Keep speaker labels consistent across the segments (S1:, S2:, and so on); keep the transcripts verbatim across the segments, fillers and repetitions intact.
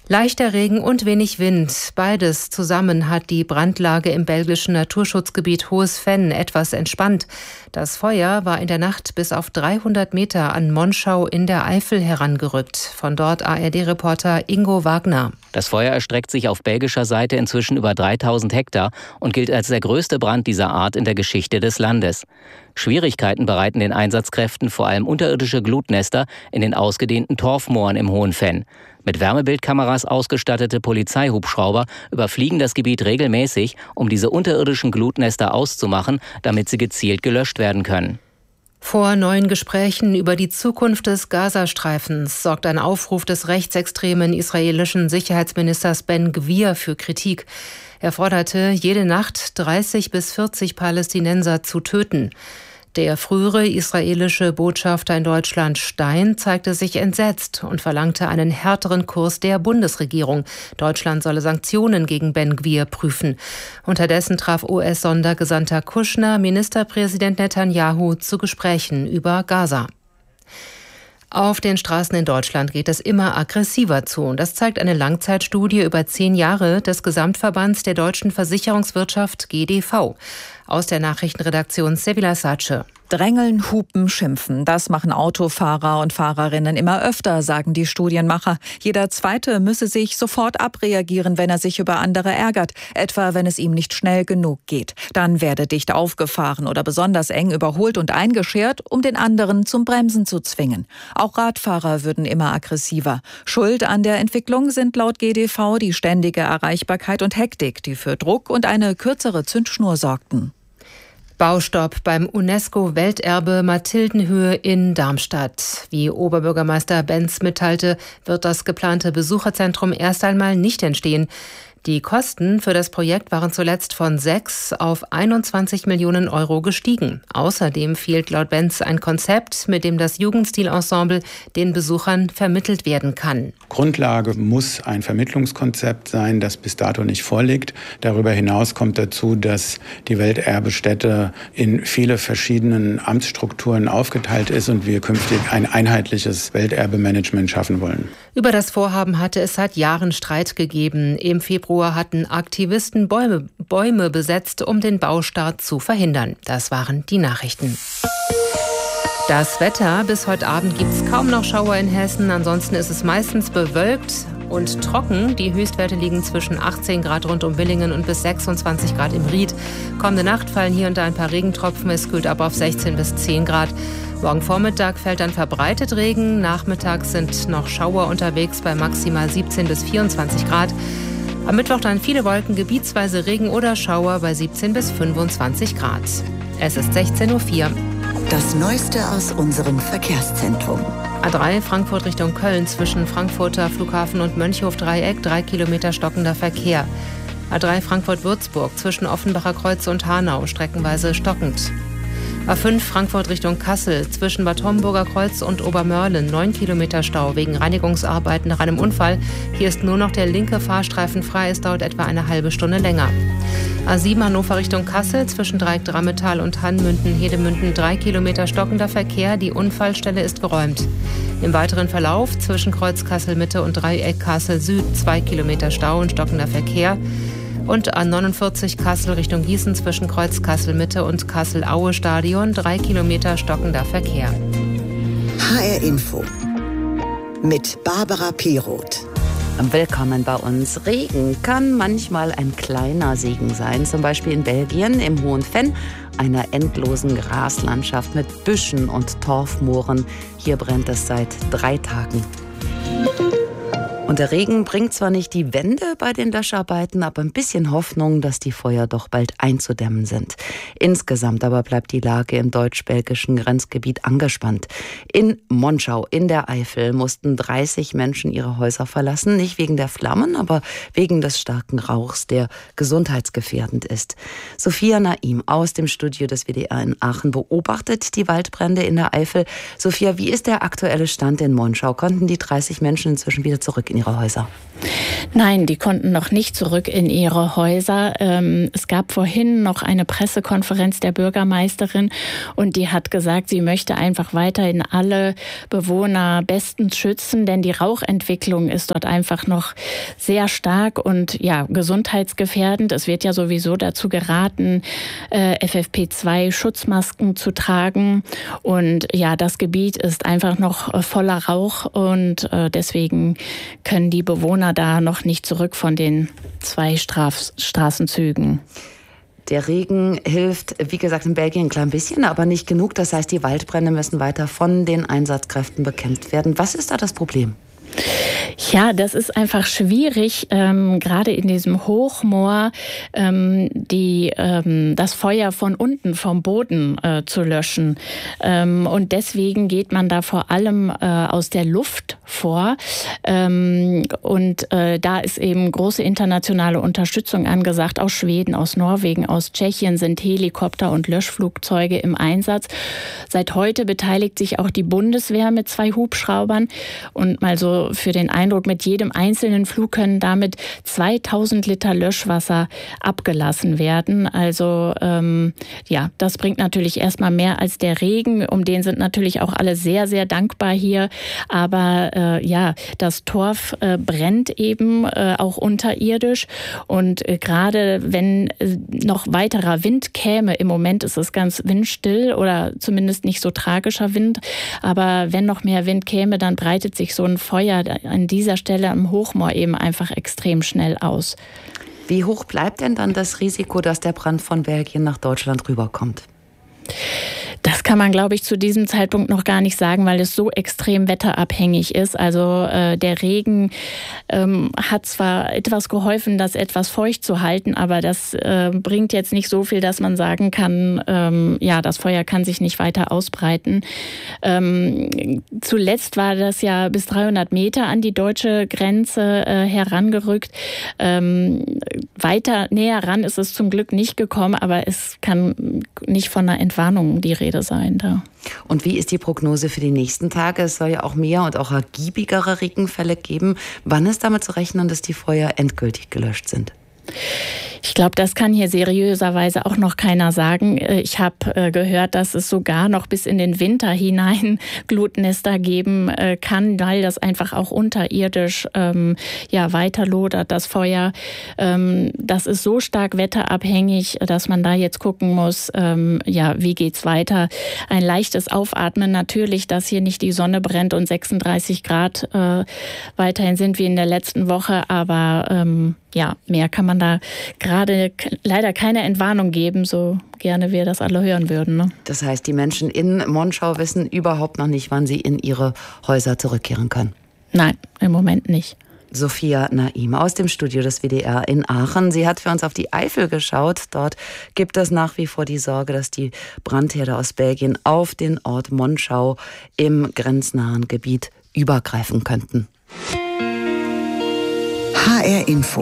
S1: Leichter Regen und wenig Wind. Beides zusammen hat die Brandlage im belgischen Naturschutzgebiet Hohes Venn etwas entspannt. Das Feuer war in der Nacht bis auf dreihundert Meter an Monschau in der Eifel herangerückt. Von dort A R D-Reporter Ingo Wagner.
S2: Das Feuer erstreckt sich auf belgischer Seite inzwischen über dreitausend Hektar und gilt als der größte Brand dieser Art in der Geschichte des Landes. Schwierigkeiten bereiten den Einsatzkräften vor allem unterirdische Glutnester in den ausgedehnten Torfmooren im Hohen Venn. Mit Wärmebildkameras ausgestattete Polizeihubschrauber überfliegen das Gebiet regelmäßig, um diese unterirdischen Glutnester auszumachen, damit sie gezielt gelöscht werden können.
S1: Vor neuen Gesprächen über die Zukunft des Gazastreifens sorgt ein Aufruf des rechtsextremen israelischen Sicherheitsministers Ben Gvir für Kritik. Er forderte, jede Nacht dreißig bis vierzig Palästinenser zu töten. Der frühere israelische Botschafter in Deutschland Stein zeigte sich entsetzt und verlangte einen härteren Kurs der Bundesregierung. Deutschland solle Sanktionen gegen Ben Gvir prüfen. Unterdessen traf U S-Sondergesandter Kushner Ministerpräsident Netanyahu zu Gesprächen über Gaza. Auf den Straßen in Deutschland geht es immer aggressiver zu. Das zeigt eine Langzeitstudie über zehn Jahre des Gesamtverbands der deutschen Versicherungswirtschaft G D V. Aus der Nachrichtenredaktion Sevilla Sace.
S3: Drängeln, hupen, schimpfen. Das machen Autofahrer und Fahrerinnen immer öfter, sagen die Studienmacher. Jeder Zweite müsse sich sofort abreagieren, wenn er sich über andere ärgert. Etwa, wenn es ihm nicht schnell genug geht. Dann werde dicht aufgefahren oder besonders eng überholt und eingeschert, um den anderen zum Bremsen zu zwingen. Auch Radfahrer würden immer aggressiver. Schuld an der Entwicklung sind laut G D V die ständige Erreichbarkeit und Hektik, die für Druck und eine kürzere Zündschnur sorgten.
S1: Baustopp beim UNESCO-Welterbe Mathildenhöhe in Darmstadt. Wie Oberbürgermeister Benz mitteilte, wird das geplante Besucherzentrum erst einmal nicht entstehen. Die Kosten für das Projekt waren zuletzt von sechs auf einundzwanzig Millionen Euro gestiegen. Außerdem fehlt laut Benz ein Konzept, mit dem das Jugendstilensemble den Besuchern vermittelt werden kann.
S4: Grundlage muss ein Vermittlungskonzept sein, das bis dato nicht vorliegt. Darüber hinaus kommt dazu, dass die Welterbestätte in viele verschiedenen Amtsstrukturen aufgeteilt ist und wir künftig ein einheitliches Welterbemanagement schaffen wollen.
S1: Über das Vorhaben hatte es seit Jahren Streit gegeben. Im Februar hatten Aktivisten Bäume, Bäume besetzt, um den Baustart zu verhindern. Das waren die Nachrichten. Das Wetter: Bis heute Abend gibt es kaum noch Schauer in Hessen. Ansonsten ist es meistens bewölkt und trocken. Die Höchstwerte liegen zwischen achtzehn Grad rund um Willingen und bis sechsundzwanzig Grad im Ried. Kommende Nacht fallen hier und da ein paar Regentropfen. Es kühlt ab auf sechzehn bis zehn Grad. Morgen Vormittag fällt dann verbreitet Regen. Nachmittags sind noch Schauer unterwegs bei maximal siebzehn bis vierundzwanzig Grad. Am Mittwoch dann viele Wolken, gebietsweise Regen oder Schauer bei siebzehn bis fünfundzwanzig Grad. Es ist sechzehn Uhr vier.
S5: Das Neueste aus unserem Verkehrszentrum.
S1: A drei Frankfurt Richtung Köln zwischen Frankfurter Flughafen und Mönchhof-Dreieck, drei Kilometer stockender Verkehr. A drei Frankfurt-Würzburg zwischen Offenbacher Kreuz und Hanau, streckenweise stockend. A fünf Frankfurt Richtung Kassel zwischen Bad Homburger Kreuz und Obermörlen, neun Kilometer Stau wegen Reinigungsarbeiten nach einem Unfall. Hier ist nur noch der linke Fahrstreifen frei, es dauert etwa eine halbe Stunde länger. A sieben Hannover Richtung Kassel zwischen Dreieck Drammetal und Hannmünden-Hedemünden, drei Kilometer stockender Verkehr, die Unfallstelle ist geräumt. Im weiteren Verlauf zwischen Kreuz Kassel-Mitte und Dreieck Kassel Süd, zwei Kilometer Stau und stockender Verkehr. Und A neunundvierzig Kassel Richtung Gießen zwischen Kreuz Kassel-Mitte und Kassel-Aue-Stadion, drei Kilometer stockender Verkehr.
S5: H R Info mit Barbara Piroth.
S6: Willkommen bei uns. Regen kann manchmal ein kleiner Segen sein, zum Beispiel in Belgien im Hohen Venn, einer endlosen Graslandschaft mit Büschen und Torfmooren. Hier brennt es seit drei Tagen. Und der Regen bringt zwar nicht die Wende bei den Löscharbeiten, aber ein bisschen Hoffnung, dass die Feuer doch bald einzudämmen sind. Insgesamt aber bleibt die Lage im deutsch-belgischen Grenzgebiet angespannt. In Monschau in der Eifel mussten dreißig Menschen ihre Häuser verlassen, nicht wegen der Flammen, aber wegen des starken Rauchs, der gesundheitsgefährdend ist. Sophia Naim aus dem Studio des W D R in Aachen beobachtet die Waldbrände in der Eifel. Sophia, wie ist der aktuelle Stand in Monschau? Konnten die dreißig Menschen inzwischen wieder zurück in ihre Häuser?
S7: Nein, die konnten noch nicht zurück in ihre Häuser. Es gab vorhin noch eine Pressekonferenz der Bürgermeisterin und die hat gesagt, sie möchte einfach weiterhin alle Bewohner bestens schützen, denn die Rauchentwicklung ist dort einfach noch sehr stark und ja, gesundheitsgefährdend. Es wird ja sowieso dazu geraten, F F P zwei Schutzmasken zu tragen und ja, das Gebiet ist einfach noch voller Rauch und deswegen können die Bewohner da noch nicht zurück von den zwei Straf- Straßenzügen.
S6: Der Regen hilft, wie gesagt, in Belgien ein klein bisschen, aber nicht genug. Das heißt, die Waldbrände müssen weiter von den Einsatzkräften bekämpft werden. Was ist da das Problem?
S7: Ja, das ist einfach schwierig, ähm, gerade in diesem Hochmoor ähm, die, ähm, das Feuer von unten vom Boden äh, zu löschen. Ähm, und deswegen geht man da vor allem äh, aus der Luft vor. Ähm, und äh, da ist eben große internationale Unterstützung angesagt. Aus Schweden, aus Norwegen, aus Tschechien sind Helikopter und Löschflugzeuge im Einsatz. Seit heute beteiligt sich auch die Bundeswehr mit zwei Hubschraubern. Und mal so für den Eindruck, mit jedem einzelnen Flug können damit zweitausend Liter Löschwasser abgelassen werden. Also ähm, ja, das bringt natürlich erstmal mehr als der Regen. Um den sind natürlich auch alle sehr, sehr dankbar hier. Aber äh, ja, das Torf äh, brennt eben äh, auch unterirdisch. Und äh, gerade wenn äh, noch weiterer Wind käme, im Moment ist es ganz windstill oder zumindest nicht so tragischer Wind. Aber wenn noch mehr Wind käme, dann breitet sich so ein Feuer an dieser Stelle am Hochmoor eben einfach extrem schnell aus.
S6: Wie hoch bleibt denn dann das Risiko, dass der Brand von Belgien nach Deutschland rüberkommt?
S7: Das kann man, glaube ich, zu diesem Zeitpunkt noch gar nicht sagen, weil es so extrem wetterabhängig ist. Also äh, der Regen ähm, hat zwar etwas geholfen, das etwas feucht zu halten, aber das äh, bringt jetzt nicht so viel, dass man sagen kann, ähm, ja, das Feuer kann sich nicht weiter ausbreiten. Ähm, zuletzt war das ja bis dreihundert Meter an die deutsche Grenze äh, herangerückt. Ähm, weiter näher ran ist es zum Glück nicht gekommen, aber es kann nicht von einer Entwarnung die Rede sein da.
S6: Und wie ist die Prognose für die nächsten Tage? Es soll ja auch mehr und auch ergiebigere Regenfälle geben. Wann ist damit zu rechnen, dass die Feuer endgültig gelöscht sind?
S7: Ich glaube, das kann hier seriöserweise auch noch keiner sagen. Ich habe gehört, dass es sogar noch bis in den Winter hinein Glutnester geben kann, weil das einfach auch unterirdisch ähm, ja, weiterlodert, das Feuer. Ähm, das ist so stark wetterabhängig, dass man da jetzt gucken muss, ähm, ja, wie geht's weiter. Ein leichtes Aufatmen natürlich, dass hier nicht die Sonne brennt und sechsunddreißig Grad äh, weiterhin sind wie in der letzten Woche, aber ähm, ja, mehr kann man da gerade leider keine Entwarnung geben, so gerne wir das alle hören würden. Ne?
S6: Das heißt, die Menschen in Monschau wissen überhaupt noch nicht, wann sie in ihre Häuser zurückkehren können?
S7: Nein, im Moment nicht.
S6: Sophia Naim aus dem Studio des W D R in Aachen. Sie hat für uns auf die Eifel geschaut. Dort gibt es nach wie vor die Sorge, dass die Brandherde aus Belgien auf den Ort Monschau im grenznahen Gebiet übergreifen könnten.
S5: H R Info.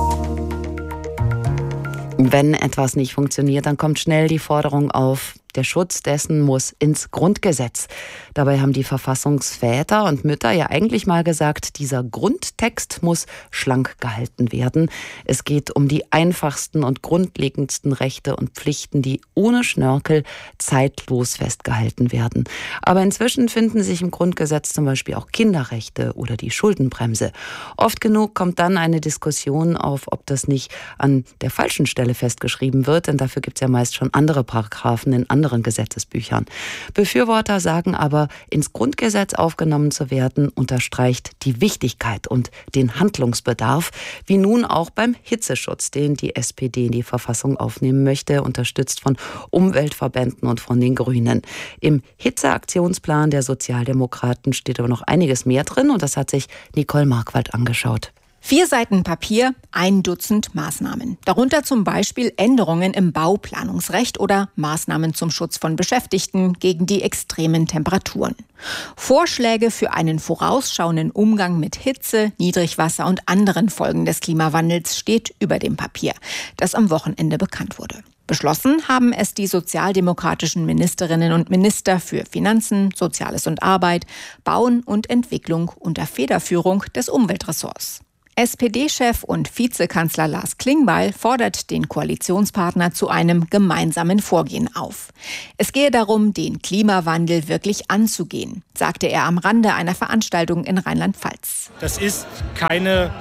S6: Wenn etwas nicht funktioniert, dann kommt schnell die Forderung auf, der Schutz dessen muss ins Grundgesetz. Dabei haben die Verfassungsväter und Mütter ja eigentlich mal gesagt, dieser Grundtext muss schlank gehalten werden. Es geht um die einfachsten und grundlegendsten Rechte und Pflichten, die ohne Schnörkel zeitlos festgehalten werden. Aber inzwischen finden sich im Grundgesetz zum Beispiel auch Kinderrechte oder die Schuldenbremse. Oft genug kommt dann eine Diskussion auf, ob das nicht an der falschen Stelle festgeschrieben wird, denn dafür gibt es ja meist schon andere Paragraphen in anderen anderen Gesetzesbüchern. Befürworter sagen aber, ins Grundgesetz aufgenommen zu werden, unterstreicht die Wichtigkeit und den Handlungsbedarf, wie nun auch beim Hitzeschutz, den die S P D in die Verfassung aufnehmen möchte, unterstützt von Umweltverbänden und von den Grünen. Im Hitzeaktionsplan der Sozialdemokraten steht aber noch einiges mehr drin und das hat sich Nicole Markwald angeschaut.
S8: Vier Seiten Papier, ein Dutzend Maßnahmen. Darunter zum Beispiel Änderungen im Bauplanungsrecht oder Maßnahmen zum Schutz von Beschäftigten gegen die extremen Temperaturen. Vorschläge für einen vorausschauenden Umgang mit Hitze, Niedrigwasser und anderen Folgen des Klimawandels steht über dem Papier, das am Wochenende bekannt wurde. Beschlossen haben es die sozialdemokratischen Ministerinnen und Minister für Finanzen, Soziales und Arbeit, Bauen und Entwicklung unter Federführung des Umweltressorts. S P D-Chef und Vizekanzler Lars Klingbeil fordert den Koalitionspartner zu einem gemeinsamen Vorgehen auf. Es gehe darum, den Klimawandel wirklich anzugehen, sagte er am Rande einer Veranstaltung in Rheinland-Pfalz.
S9: Das ist keine,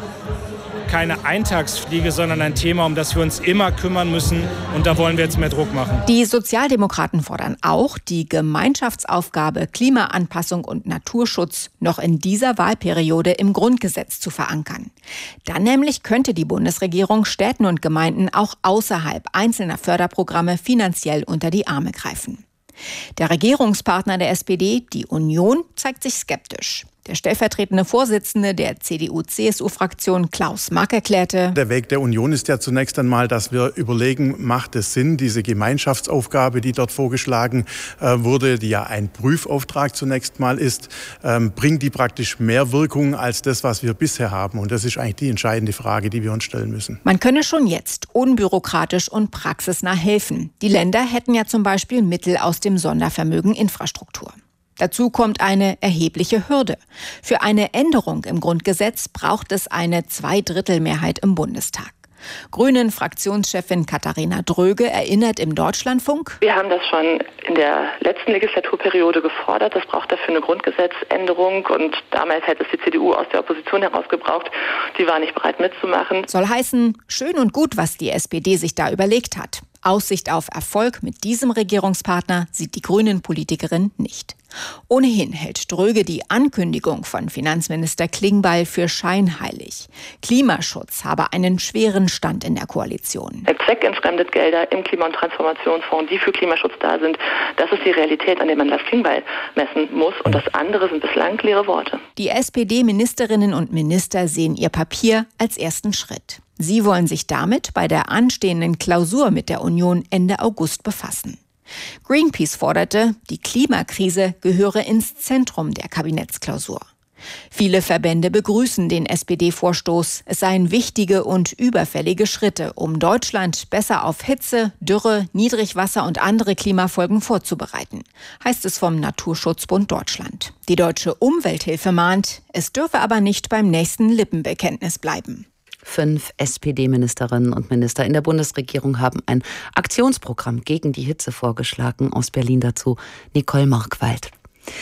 S9: keine Eintagsfliege, sondern ein Thema, um das wir uns immer kümmern müssen. Und da wollen wir jetzt mehr Druck machen.
S8: Die Sozialdemokraten fordern auch, die Gemeinschaftsaufgabe Klimaanpassung und Naturschutz noch in dieser Wahlperiode im Grundgesetz zu verankern. Dann nämlich könnte die Bundesregierung Städten und Gemeinden auch außerhalb einzelner Förderprogramme finanziell unter die Arme greifen. Der Regierungspartner der S P D, die Union, zeigt sich skeptisch. Der stellvertretende Vorsitzende der C D U-C S U-Fraktion Klaus Mack erklärte:
S10: Der Weg der Union ist ja zunächst einmal, dass wir überlegen, macht es Sinn, diese Gemeinschaftsaufgabe, die dort vorgeschlagen äh, wurde, die ja ein Prüfauftrag zunächst mal ist, ähm, bringt die praktisch mehr Wirkung als das, was wir bisher haben? Und das ist eigentlich die entscheidende Frage, die wir uns stellen müssen.
S8: Man könne schon jetzt unbürokratisch und praxisnah helfen. Die Länder hätten ja zum Beispiel Mittel aus dem Sondervermögen Infrastruktur. Dazu kommt eine erhebliche Hürde. Für eine Änderung im Grundgesetz braucht es eine Zweidrittelmehrheit im Bundestag. Grünen-Fraktionschefin Katharina Dröge erinnert im Deutschlandfunk:
S11: Wir haben das schon in der letzten Legislaturperiode gefordert. Das braucht dafür eine Grundgesetzänderung. Und damals hätte es die C D U aus der Opposition heraus gebraucht. Die war nicht bereit mitzumachen.
S8: Soll heißen, schön und gut, was die S P D sich da überlegt hat. Aussicht auf Erfolg mit diesem Regierungspartner sieht die Grünen-Politikerin nicht. Ohnehin hält Dröge die Ankündigung von Finanzminister Klingbeil für scheinheilig. Klimaschutz habe einen schweren Stand in der Koalition.
S11: Zweckentfremdet Gelder im Klima- und Transformationsfonds, die für Klimaschutz da sind, das ist die Realität, an der man Lars Klingbeil messen muss. Und das andere sind bislang leere Worte.
S8: Die S P D-Ministerinnen und Minister sehen ihr Papier als ersten Schritt. Sie wollen sich damit bei der anstehenden Klausur mit der Union Ende August befassen. Greenpeace forderte, die Klimakrise gehöre ins Zentrum der Kabinettsklausur. Viele Verbände begrüßen den S P D-Vorstoß. Es seien wichtige und überfällige Schritte, um Deutschland besser auf Hitze, Dürre, Niedrigwasser und andere Klimafolgen vorzubereiten, heißt es vom Naturschutzbund Deutschland. Die Deutsche Umwelthilfe mahnt, es dürfe aber nicht beim nächsten Lippenbekenntnis bleiben.
S6: Fünf S P D-Ministerinnen und Minister in der Bundesregierung haben ein Aktionsprogramm gegen die Hitze vorgeschlagen. Aus Berlin dazu Nicole Markwald.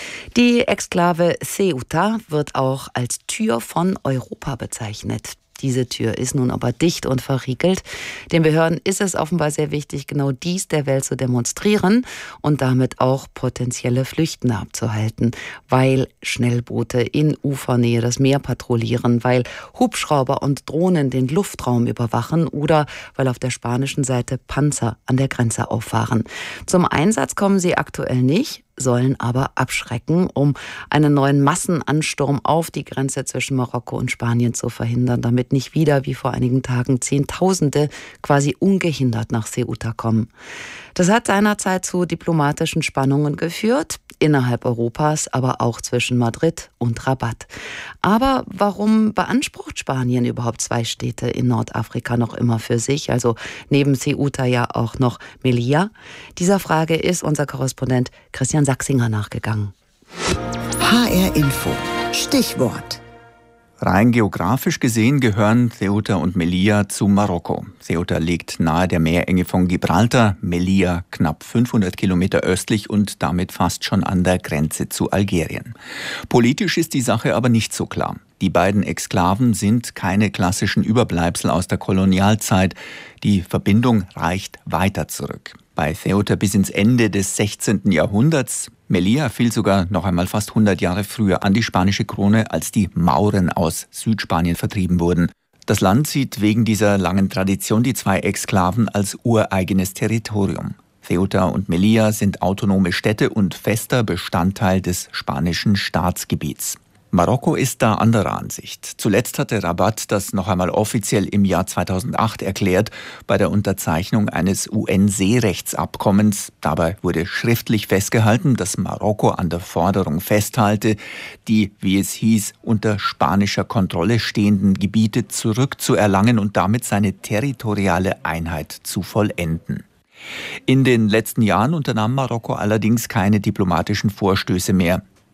S6: Die Exklave Ceuta wird auch als Tür von Europa bezeichnet. Diese Tür ist nun aber dicht und verriegelt. Den Behörden ist es offenbar sehr wichtig, genau dies der Welt zu demonstrieren und damit auch potenzielle Flüchtende abzuhalten, weil Schnellboote in Ufernähe das Meer patrouillieren, weil Hubschrauber und Drohnen den Luftraum überwachen oder weil auf der spanischen Seite Panzer an der Grenze auffahren. Zum Einsatz kommen sie aktuell nicht, sollen aber abschrecken, um einen neuen Massenansturm auf die Grenze zwischen Marokko und Spanien zu verhindern, damit nicht wieder, wie vor einigen Tagen, Zehntausende quasi ungehindert nach Ceuta kommen. Das hat seinerzeit zu diplomatischen Spannungen geführt, innerhalb Europas, aber auch zwischen Madrid und Rabat. Aber warum beansprucht Spanien überhaupt zwei Städte in Nordafrika noch immer für sich? Also neben Ceuta ja auch noch Melilla. Dieser Frage ist unser Korrespondent Christian Sachsinger nachgegangen.
S5: H R Info. Stichwort.
S12: Rein geografisch gesehen gehören Ceuta und Melilla zu Marokko. Ceuta liegt nahe der Meerenge von Gibraltar, Melilla knapp fünfhundert Kilometer östlich und damit fast schon an der Grenze zu Algerien. Politisch ist die Sache aber nicht so klar. Die beiden Exklaven sind keine klassischen Überbleibsel aus der Kolonialzeit. Die Verbindung reicht weiter zurück. Bei Ceuta bis ins Ende des sechzehnten Jahrhunderts. Melilla fiel sogar noch einmal fast hundert Jahre früher an die spanische Krone, als die Mauren aus Südspanien vertrieben wurden. Das Land sieht wegen dieser langen Tradition die zwei Exklaven als ureigenes Territorium. Ceuta und Melilla sind autonome Städte und fester Bestandteil des spanischen Staatsgebiets. Marokko ist da anderer Ansicht. Zuletzt hatte Rabat das noch einmal offiziell im Jahr zweitausendacht erklärt, bei der Unterzeichnung eines U N-Seerechtsabkommens. Dabei wurde schriftlich festgehalten, dass Marokko an der Forderung festhalte, die, wie es hieß, unter spanischer Kontrolle stehenden Gebiete zurückzuerlangen und damit seine territoriale Einheit zu vollenden. In den letzten Jahren unternahm Marokko allerdings keine diplomatischen Vorstöße mehr.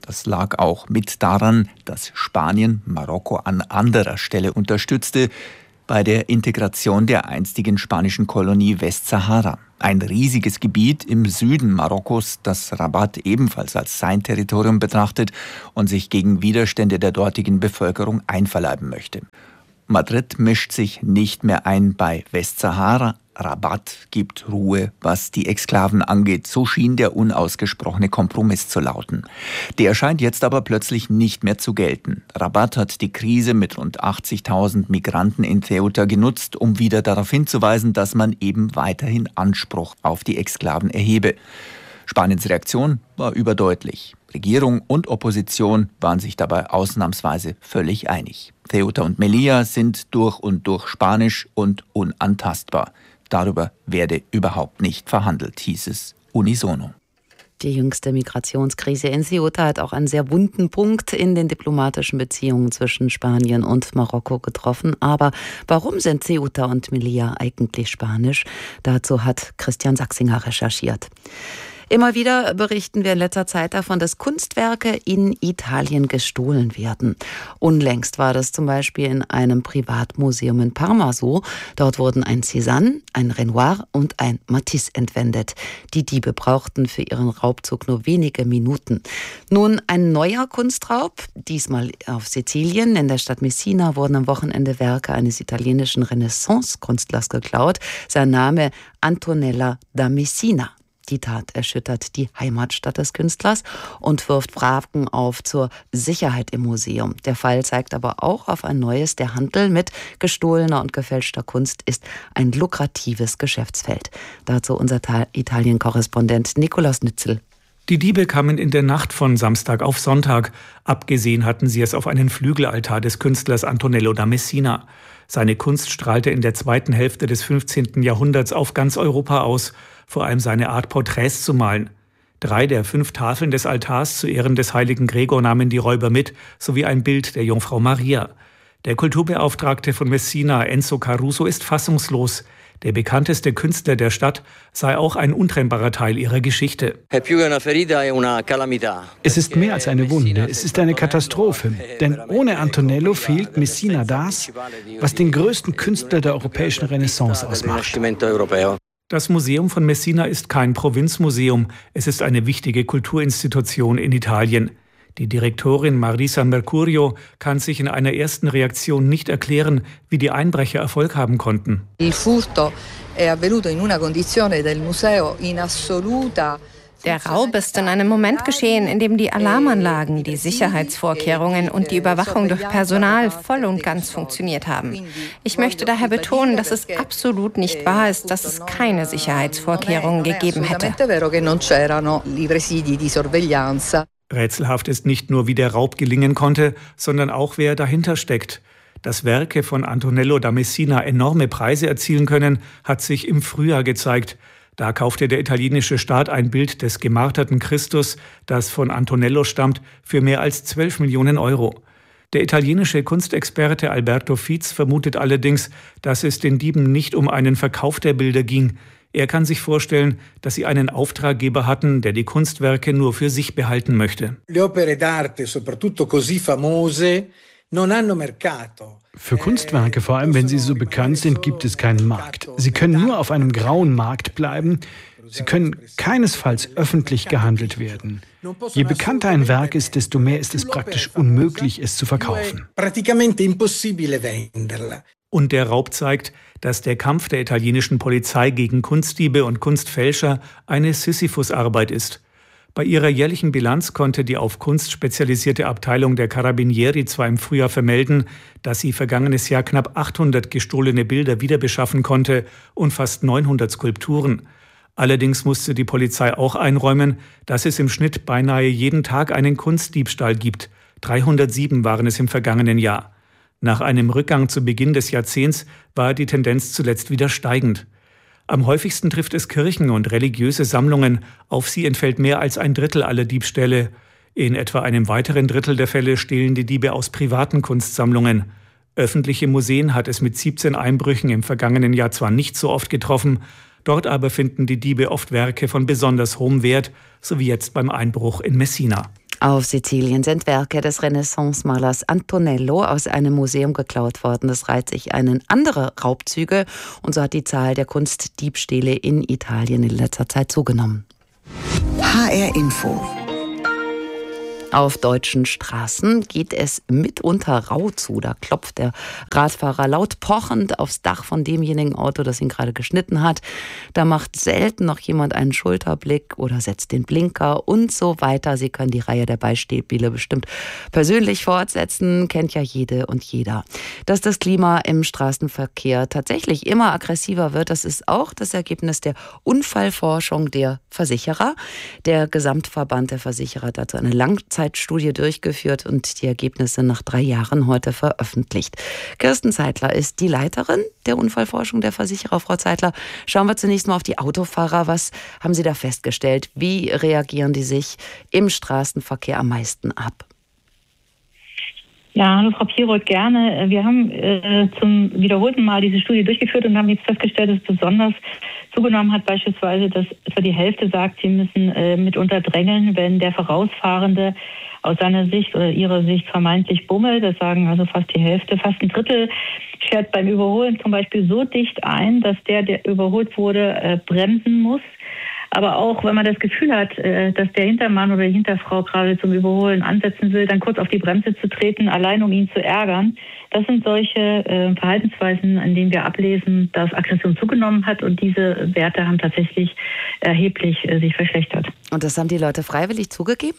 S12: Das lag auch mit daran, dass Spanien Marokko an anderer Stelle unterstützte, bei der Integration der einstigen spanischen Kolonie Westsahara. Ein riesiges Gebiet im Süden Marokkos, das Rabat ebenfalls als sein Territorium betrachtet und sich gegen Widerstände der dortigen Bevölkerung einverleiben möchte. Madrid mischt sich nicht mehr ein bei Westsahara. Rabat gibt Ruhe, was die Exklaven angeht. So schien der unausgesprochene Kompromiss zu lauten. Der scheint jetzt aber plötzlich nicht mehr zu gelten. Rabat hat die Krise mit rund achtzigtausend Migranten in Ceuta genutzt, um wieder darauf hinzuweisen, dass man eben weiterhin Anspruch auf die Exklaven erhebe. Spaniens Reaktion war überdeutlich. Regierung und Opposition waren sich dabei ausnahmsweise völlig einig. Ceuta und Melilla sind durch und durch spanisch und unantastbar. Darüber werde überhaupt nicht verhandelt, hieß es unisono.
S6: Die jüngste Migrationskrise in Ceuta hat auch einen sehr wunden Punkt in den diplomatischen Beziehungen zwischen Spanien und Marokko getroffen. Aber warum sind Ceuta und Melilla eigentlich spanisch? Dazu hat Christian Sachsinger recherchiert. Immer wieder berichten wir in letzter Zeit davon, dass Kunstwerke in Italien gestohlen werden. Unlängst war das zum Beispiel in einem Privatmuseum in Parma so. Dort wurden ein Cézanne, ein Renoir und ein Matisse entwendet. Die Diebe brauchten für ihren Raubzug nur wenige Minuten. Nun ein neuer Kunstraub, diesmal auf Sizilien. In der Stadt Messina wurden am Wochenende Werke eines italienischen Renaissance-Künstlers geklaut. Sein Name Antonella da Messina. Die Tat erschüttert die Heimatstadt des Künstlers und wirft Fragen auf zur Sicherheit im Museum. Der Fall zeigt aber auch auf ein neues: Der Handel mit gestohlener und gefälschter Kunst ist ein lukratives Geschäftsfeld. Dazu unser Italien-Korrespondent Nikolaus Nützel.
S13: Die Diebe kamen in der Nacht von Samstag auf Sonntag. Abgesehen hatten sie es auf einen Flügelaltar des Künstlers Antonello da Messina. Seine Kunst strahlte in der zweiten Hälfte des fünfzehnten Jahrhunderts auf ganz Europa aus, vor allem seine Art, Porträts zu malen. Drei der fünf Tafeln des Altars zu Ehren des heiligen Gregor nahmen die Räuber mit, sowie ein Bild der Jungfrau Maria. Der Kulturbeauftragte von Messina, Enzo Caruso, ist fassungslos. Der bekannteste Künstler der Stadt sei auch ein untrennbarer Teil ihrer Geschichte.
S14: Es ist mehr als eine Wunde, es ist eine Katastrophe. Denn ohne Antonello fehlt Messina das, was den größten Künstler der europäischen Renaissance ausmacht.
S13: Das Museum von Messina ist kein Provinzmuseum. Es ist eine wichtige Kulturinstitution in Italien. Die Direktorin Marisa Mercurio kann sich in einer ersten Reaktion nicht erklären, wie die Einbrecher Erfolg haben konnten.
S15: Il furto è avvenuto in una condizione del museo in assoluta.
S16: Der Raub ist in einem Moment geschehen, in dem die Alarmanlagen, die Sicherheitsvorkehrungen und die Überwachung durch Personal voll und ganz funktioniert haben. Ich möchte daher betonen, dass es absolut nicht wahr ist, dass es keine Sicherheitsvorkehrungen gegeben hätte.
S13: Rätselhaft ist nicht nur, wie der Raub gelingen konnte, sondern auch, wer dahinter steckt. Dass Werke von Antonello da Messina enorme Preise erzielen können, hat sich im Frühjahr gezeigt. Da kaufte der italienische Staat ein Bild des gemarterten Christus, das von Antonello stammt, für mehr als zwölf Millionen Euro. Der italienische Kunstexperte Alberto Fietz vermutet allerdings, dass es den Dieben nicht um einen Verkauf der Bilder ging. Er kann sich vorstellen, dass sie einen Auftraggeber hatten, der die Kunstwerke nur für sich behalten möchte.
S17: Le opere d'arte, soprattutto così famose, non hanno mercato.
S14: Für Kunstwerke, vor allem wenn sie so bekannt sind, gibt es keinen Markt. Sie können nur auf einem grauen Markt bleiben. Sie können keinesfalls öffentlich gehandelt werden. Je bekannter ein Werk ist, desto mehr ist es praktisch unmöglich, es zu verkaufen.
S13: Und der Raub zeigt, dass der Kampf der italienischen Polizei gegen Kunstdiebe und Kunstfälscher eine Sisyphus-Arbeit ist. Bei ihrer jährlichen Bilanz konnte die auf Kunst spezialisierte Abteilung der Carabinieri zwar im Frühjahr vermelden, dass sie vergangenes Jahr knapp achthundert gestohlene Bilder wiederbeschaffen konnte und fast neunhundert Skulpturen. Allerdings musste die Polizei auch einräumen, dass es im Schnitt beinahe jeden Tag einen Kunstdiebstahl gibt. dreihundertsieben waren es im vergangenen Jahr. Nach einem Rückgang zu Beginn des Jahrzehnts war die Tendenz zuletzt wieder steigend. Am häufigsten trifft es Kirchen und religiöse Sammlungen. Auf sie entfällt mehr als ein Drittel aller Diebstähle. In etwa einem weiteren Drittel der Fälle stehlen die Diebe aus privaten Kunstsammlungen. Öffentliche Museen hat es mit siebzehn Einbrüchen im vergangenen Jahr zwar nicht so oft getroffen, dort aber finden die Diebe oft Werke von besonders hohem Wert, so wie jetzt beim Einbruch in Messina.
S6: Auf Sizilien sind Werke des Renaissance-Malers Antonello aus einem Museum geklaut worden. Es reiht sich einen andere Raubzüge und so hat die Zahl der Kunstdiebstähle in Italien in letzter Zeit zugenommen.
S5: H R Info.
S6: Auf deutschen Straßen geht es mitunter rau zu. Da klopft der Radfahrer laut pochend aufs Dach von demjenigen Auto, das ihn gerade geschnitten hat. Da macht selten noch jemand einen Schulterblick oder setzt den Blinker und so weiter. Sie können die Reihe der Beispiele bestimmt persönlich fortsetzen, kennt ja jede und jeder. Dass das Klima im Straßenverkehr tatsächlich immer aggressiver wird, das ist auch das Ergebnis der Unfallforschung der Versicherer. Der Gesamtverband der Versicherer hat dazu eine Langzeit Studie durchgeführt und die Ergebnisse nach drei Jahren heute veröffentlicht. Kirsten Zeitler ist die Leiterin der Unfallforschung der Versicherer. Frau Zeitler, schauen wir zunächst mal auf die Autofahrer. Was haben Sie da festgestellt? Wie reagieren die sich im Straßenverkehr am meisten ab?
S18: Ja, hallo Frau Pieroth, gerne. Wir haben äh, zum wiederholten Mal diese Studie durchgeführt und haben jetzt festgestellt, dass es besonders zugenommen hat, beispielsweise, dass etwa die Hälfte sagt, sie müssen äh, mitunter drängeln, wenn der Vorausfahrende aus seiner Sicht oder ihrer Sicht vermeintlich bummelt. Das sagen also fast die Hälfte. Fast ein Drittel fährt beim Überholen zum Beispiel so dicht ein, dass der, der überholt wurde, äh, bremsen muss. Aber auch, wenn man das Gefühl hat, dass der Hintermann oder die Hinterfrau gerade zum Überholen ansetzen will, dann kurz auf die Bremse zu treten, allein um ihn zu ärgern. Das sind solche äh, Verhaltensweisen, an denen wir ablesen, dass Aggression zugenommen hat. Und diese Werte haben tatsächlich erheblich äh, sich verschlechtert.
S6: Und das haben die Leute freiwillig zugegeben?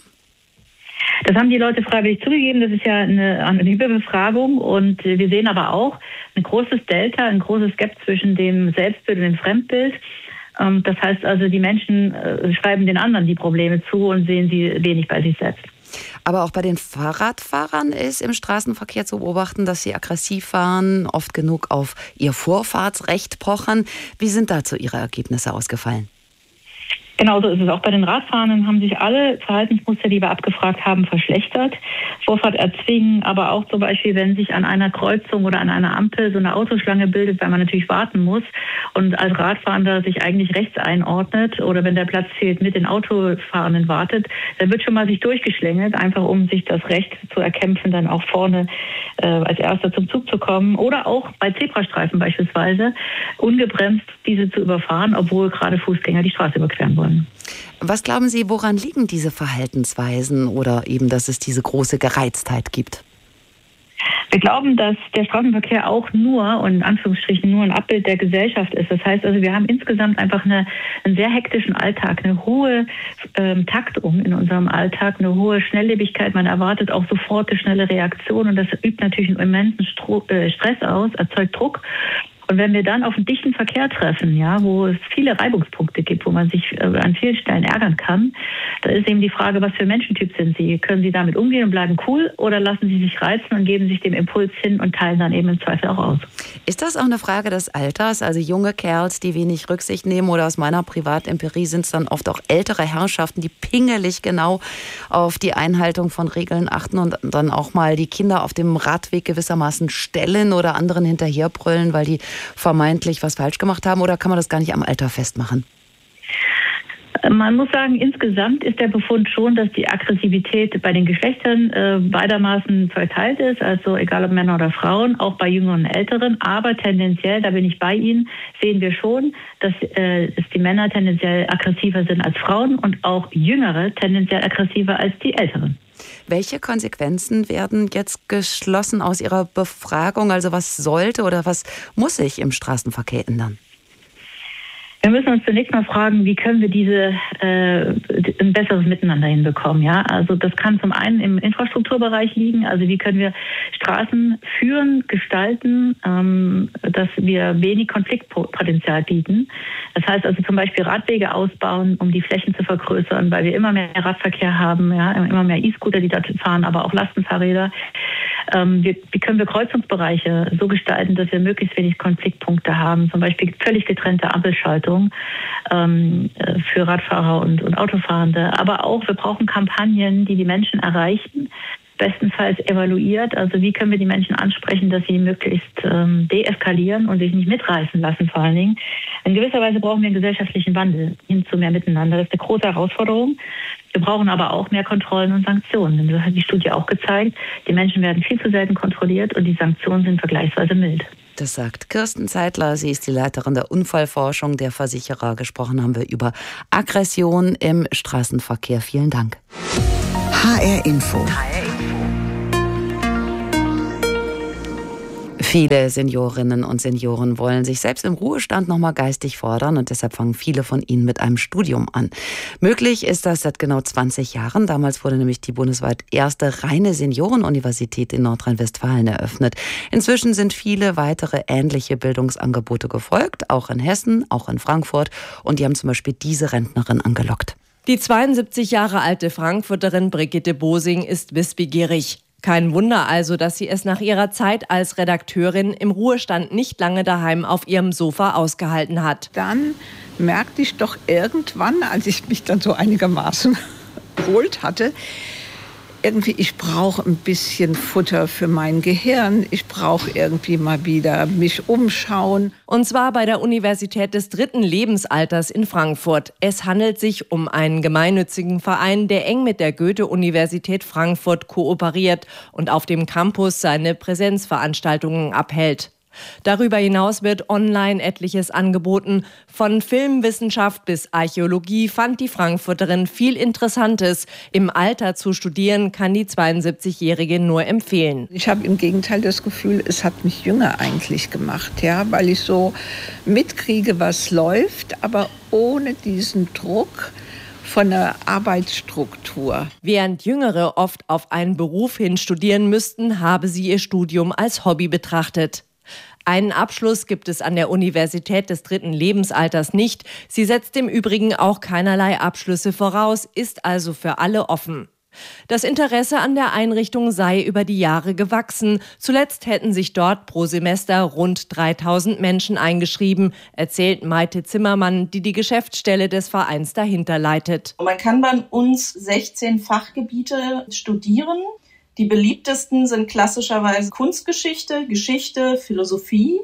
S18: Das haben die Leute freiwillig zugegeben. Das ist ja eine anonyme Befragung. Und wir sehen aber auch ein großes Delta, ein großes Gap zwischen dem Selbstbild und dem Fremdbild. Das heißt also, die Menschen schreiben den anderen die Probleme zu und sehen sie wenig bei sich selbst.
S6: Aber auch bei den Fahrradfahrern ist im Straßenverkehr zu beobachten, dass sie aggressiv fahren, oft genug auf ihr Vorfahrtsrecht pochen. Wie sind dazu Ihre Ergebnisse ausgefallen?
S18: Genauso ist es auch bei den Radfahrenden, haben sich alle Verhaltensmuster, die wir abgefragt haben, verschlechtert. Vorfahrt erzwingen, aber auch zum Beispiel, wenn sich an einer Kreuzung oder an einer Ampel so eine Autoschlange bildet, weil man natürlich warten muss und als Radfahrender sich eigentlich rechts einordnet oder wenn der Platz fehlt, mit den Autofahrenden wartet, dann wird schon mal sich durchgeschlängelt, einfach um sich das Recht zu erkämpfen, dann auch vorne äh, als Erster zum Zug zu kommen. Oder auch bei Zebrastreifen beispielsweise, ungebremst diese zu überfahren, obwohl gerade Fußgänger die Straße überqueren wollen.
S6: Was glauben Sie, woran liegen diese Verhaltensweisen oder eben, dass es diese große Gereiztheit gibt?
S18: Wir glauben, dass der Straßenverkehr auch nur, und in Anführungsstrichen nur ein Abbild der Gesellschaft ist. Das heißt also, wir haben insgesamt einfach eine, einen sehr hektischen Alltag, eine hohe ähm, Taktung in unserem Alltag, eine hohe Schnelllebigkeit. Man erwartet auch sofort eine schnelle Reaktion und das übt natürlich einen immensen Stro- äh, Stress aus, erzeugt Druck. Und wenn wir dann auf einen dichten Verkehr treffen, ja, wo es viele Reibungspunkte gibt, wo man sich äh, an vielen Stellen ärgern kann, da ist eben die Frage, was für Menschentyp sind Sie? Können Sie damit umgehen und bleiben cool oder lassen Sie sich reizen und geben sich dem Impuls hin und teilen dann eben im Zweifel auch aus?
S6: Ist das auch eine Frage des Alters? Also junge Kerls, die wenig Rücksicht nehmen, oder aus meiner Privatempirie sind es dann oft auch ältere Herrschaften, die pingelig genau auf die Einhaltung von Regeln achten und dann auch mal die Kinder auf dem Radweg gewissermaßen stellen oder anderen hinterherbrüllen, weil die vermeintlich was falsch gemacht haben, oder kann man das gar nicht am Alter festmachen?
S18: Man muss sagen, insgesamt ist der Befund schon, dass die Aggressivität bei den Geschlechtern äh, beidermaßen verteilt ist, also egal ob Männer oder Frauen, auch bei Jüngeren und Älteren. Aber tendenziell, da bin ich bei Ihnen, sehen wir schon, dass, äh, dass die Männer tendenziell aggressiver sind als Frauen und auch Jüngere tendenziell aggressiver als die Älteren.
S6: Welche Konsequenzen werden jetzt geschlossen aus Ihrer Befragung? Also was sollte oder was muss sich im Straßenverkehr ändern?
S18: Wir müssen uns zunächst mal fragen, wie können wir diese äh, ein besseres Miteinander hinbekommen. Ja? Also das kann zum einen im Infrastrukturbereich liegen. Also wie können wir Straßen führen, gestalten, ähm, dass wir wenig Konfliktpotenzial bieten. Das heißt also zum Beispiel Radwege ausbauen, um die Flächen zu vergrößern, weil wir immer mehr Radverkehr haben, ja? Immer mehr E-Scooter, die dort fahren, aber auch Lastenfahrräder. Ähm, wie, wie können wir Kreuzungsbereiche so gestalten, dass wir möglichst wenig Konfliktpunkte haben, zum Beispiel völlig getrennte Ampelschaltung ähm, für Radfahrer und, und Autofahrende. Aber auch, wir brauchen Kampagnen, die die Menschen erreichen, bestenfalls evaluiert. Also wie können wir die Menschen ansprechen, dass sie möglichst ähm, deeskalieren und sich nicht mitreißen lassen vor allen Dingen. In gewisser Weise brauchen wir einen gesellschaftlichen Wandel hin zu mehr Miteinander. Das ist eine große Herausforderung. Wir brauchen aber auch mehr Kontrollen und Sanktionen. Denn das hat die Studie auch gezeigt. Die Menschen werden viel zu selten kontrolliert und die Sanktionen sind vergleichsweise mild.
S6: Das sagt Kirsten Zeitler. Sie ist die Leiterin der Unfallforschung der Versicherer. Gesprochen haben wir über Aggression im Straßenverkehr. Vielen Dank.
S5: H R Info.
S6: Viele Seniorinnen und Senioren wollen sich selbst im Ruhestand noch mal geistig fordern und deshalb fangen viele von ihnen mit einem Studium an. Möglich ist das seit genau zwanzig Jahren. Damals wurde nämlich die bundesweit erste reine Seniorenuniversität in Nordrhein-Westfalen eröffnet. Inzwischen sind viele weitere ähnliche Bildungsangebote gefolgt, auch in Hessen, auch in Frankfurt. Und die haben zum Beispiel diese Rentnerin angelockt.
S19: Die zweiundsiebzig Jahre alte Frankfurterin Brigitte Bosing ist wissbegierig. Kein Wunder also, dass sie es nach ihrer Zeit als Redakteurin im Ruhestand nicht lange daheim auf ihrem Sofa ausgehalten hat.
S20: Dann merkte ich doch irgendwann, als ich mich dann so einigermaßen erholt hatte, irgendwie, ich brauche ein bisschen Futter für mein Gehirn. Ich brauche irgendwie mal wieder mich umschauen.
S19: Und zwar bei der Universität des dritten Lebensalters in Frankfurt. Es handelt sich um einen gemeinnützigen Verein, der eng mit der Goethe-Universität Frankfurt kooperiert und auf dem Campus seine Präsenzveranstaltungen abhält. Darüber hinaus wird online etliches angeboten. Von Filmwissenschaft bis Archäologie fand die Frankfurterin viel Interessantes. Im Alter zu studieren kann die zweiundsiebzigjährige nur empfehlen.
S20: Ich habe im Gegenteil das Gefühl, es hat mich jünger eigentlich gemacht, ja, weil ich so mitkriege, was läuft, aber ohne diesen Druck von der Arbeitsstruktur.
S19: Während Jüngere oft auf einen Beruf hin studieren müssten, habe sie ihr Studium als Hobby betrachtet. Einen Abschluss gibt es an der Universität des dritten Lebensalters nicht. Sie setzt im Übrigen auch keinerlei Abschlüsse voraus, ist also für alle offen. Das Interesse an der Einrichtung sei über die Jahre gewachsen. Zuletzt hätten sich dort pro Semester rund dreitausend Menschen eingeschrieben, erzählt Maite Zimmermann, die die Geschäftsstelle des Vereins dahinter leitet.
S21: Man kann bei uns sechzehn Fachgebiete studieren. Die beliebtesten sind klassischerweise Kunstgeschichte, Geschichte, Philosophie.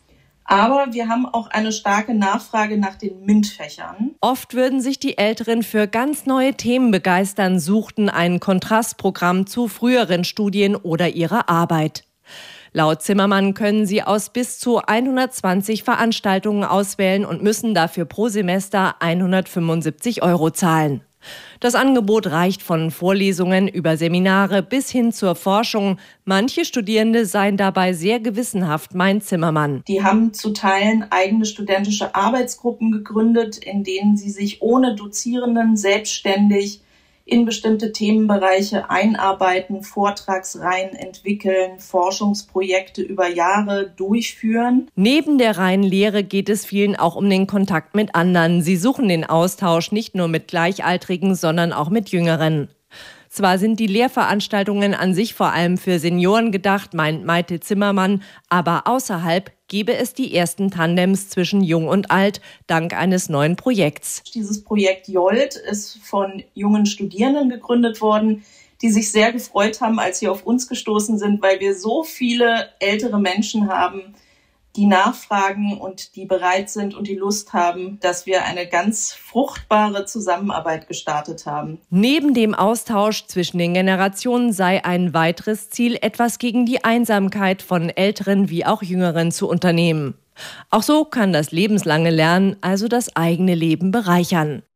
S21: Aber wir haben auch eine starke Nachfrage nach den MINT-Fächern.
S19: Oft würden sich die Älteren für ganz neue Themen begeistern, suchten ein Kontrastprogramm zu früheren Studien oder ihrer Arbeit. Laut Zimmermann können sie aus bis zu hundertzwanzig Veranstaltungen auswählen und müssen dafür pro Semester hundertfünfundsiebzig Euro zahlen. Das Angebot reicht von Vorlesungen über Seminare bis hin zur Forschung. Manche Studierende seien dabei sehr gewissenhaft, meint Zimmermann.
S21: Die haben zu Teilen eigene studentische Arbeitsgruppen gegründet, in denen sie sich ohne Dozierenden selbstständig in bestimmte Themenbereiche einarbeiten, Vortragsreihen entwickeln, Forschungsprojekte über Jahre durchführen.
S19: Neben der reinen Lehre geht es vielen auch um den Kontakt mit anderen. Sie suchen den Austausch nicht nur mit Gleichaltrigen, sondern auch mit Jüngeren. Zwar sind die Lehrveranstaltungen an sich vor allem für Senioren gedacht, meint Maite Zimmermann, aber außerhalb gebe es die ersten Tandems zwischen Jung und Alt, dank eines neuen Projekts.
S21: Dieses Projekt Jolt ist von jungen Studierenden gegründet worden, die sich sehr gefreut haben, als sie auf uns gestoßen sind, weil wir so viele ältere Menschen haben, die nachfragen und die bereit sind und die Lust haben, dass wir eine ganz fruchtbare Zusammenarbeit gestartet haben.
S19: Neben dem Austausch zwischen den Generationen sei ein weiteres Ziel, etwas gegen die Einsamkeit von Älteren wie auch Jüngeren zu unternehmen. Auch so kann das lebenslange Lernen also das eigene Leben bereichern.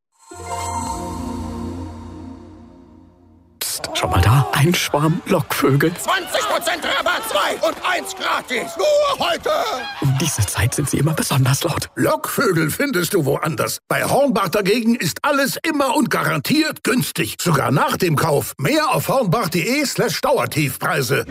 S22: Schon mal da? Ein Schwarm Lockvögel.
S23: zwanzig Prozent Rabatt, zwei und eins gratis. Nur heute.
S22: Um diese Zeit sind sie immer besonders laut.
S23: Lockvögel findest du woanders. Bei Hornbach dagegen ist alles immer und garantiert günstig. Sogar nach dem Kauf. Mehr auf hornbach.de slash Dauertiefpreise.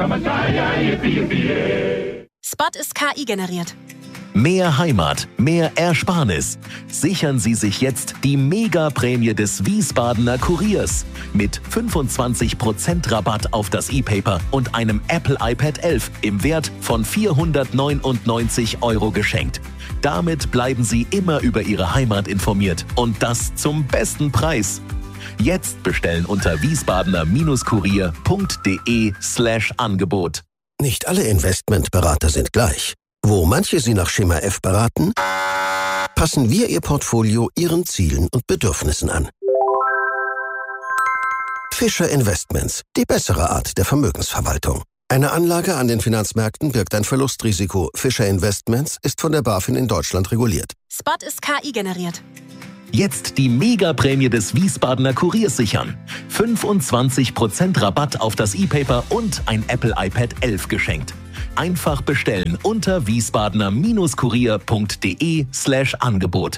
S24: Spot ist K I generiert.
S25: Mehr Heimat, mehr Ersparnis. Sichern Sie sich jetzt die Mega-Prämie des Wiesbadener Kuriers. Mit fünfundzwanzig Prozent Rabatt auf das E-Paper und einem Apple iPad elf im Wert von vierhundertneunundneunzig Euro geschenkt. Damit bleiben Sie immer über Ihre Heimat informiert und das zum besten Preis. Jetzt bestellen unter wiesbadener-kurier.de slash Angebot.
S26: Nicht alle Investmentberater sind gleich. Wo manche Sie nach Schema F beraten, passen wir Ihr Portfolio Ihren Zielen und Bedürfnissen an. Fischer Investments, die bessere Art der Vermögensverwaltung. Eine Anlage an den Finanzmärkten birgt ein Verlustrisiko. Fischer Investments ist von der BaFin in Deutschland reguliert.
S24: Spot ist K I generiert.
S25: Jetzt die Mega-Prämie des Wiesbadener Kuriers sichern. fünfundzwanzig Prozent Rabatt auf das E-Paper und ein Apple iPad elf geschenkt. Einfach bestellen unter wiesbadener-kurier.de slash Angebot.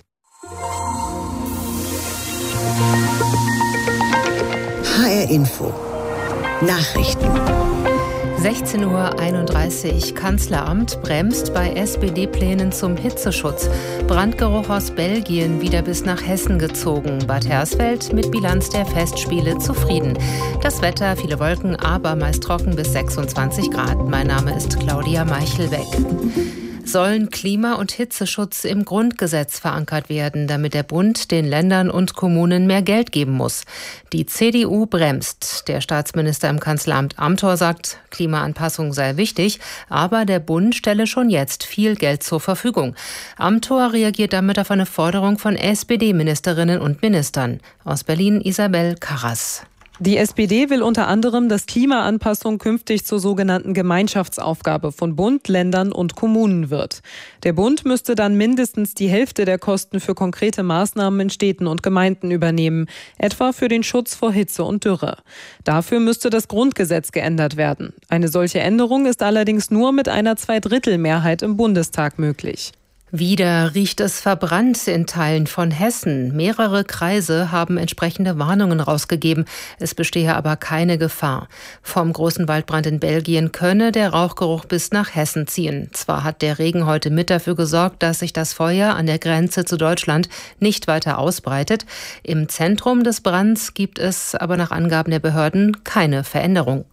S5: H R Info. Nachrichten.
S6: sechzehn Uhr einunddreißig. Kanzleramt bremst bei S P D-Plänen zum Hitzeschutz. Brandgeruch aus Belgien wieder bis nach Hessen gezogen. Bad Hersfeld mit Bilanz der Festspiele zufrieden. Das Wetter, viele Wolken, aber meist trocken bis sechsundzwanzig Grad. Mein Name ist Claudia Meichelbeck. Sollen Klima- und Hitzeschutz im Grundgesetz verankert werden, damit der Bund den Ländern und Kommunen mehr Geld geben muss. Die C D U bremst. Der Staatsminister im Kanzleramt Amthor sagt, Klimaanpassung sei wichtig, aber der Bund stelle schon jetzt viel Geld zur Verfügung. Amthor reagiert damit auf eine Forderung von S P D-Ministerinnen und Ministern. Aus Berlin Isabel Karras.
S1: Die S P D will unter anderem, dass Klimaanpassung künftig zur sogenannten Gemeinschaftsaufgabe von Bund, Ländern und Kommunen wird. Der Bund müsste dann mindestens die Hälfte der Kosten für konkrete Maßnahmen in Städten und Gemeinden übernehmen, etwa für den Schutz vor Hitze und Dürre. Dafür müsste das Grundgesetz geändert werden. Eine solche Änderung ist allerdings nur mit einer Zweidrittelmehrheit im Bundestag möglich.
S6: Wieder riecht es verbrannt in Teilen von Hessen. Mehrere Kreise haben entsprechende Warnungen rausgegeben. Es bestehe aber keine Gefahr. Vom großen Waldbrand in Belgien könne der Rauchgeruch bis nach Hessen ziehen. Zwar hat der Regen heute mit dafür gesorgt, dass sich das Feuer an der Grenze zu Deutschland nicht weiter ausbreitet. Im Zentrum des Brands gibt es aber nach Angaben der Behörden keine Veränderung.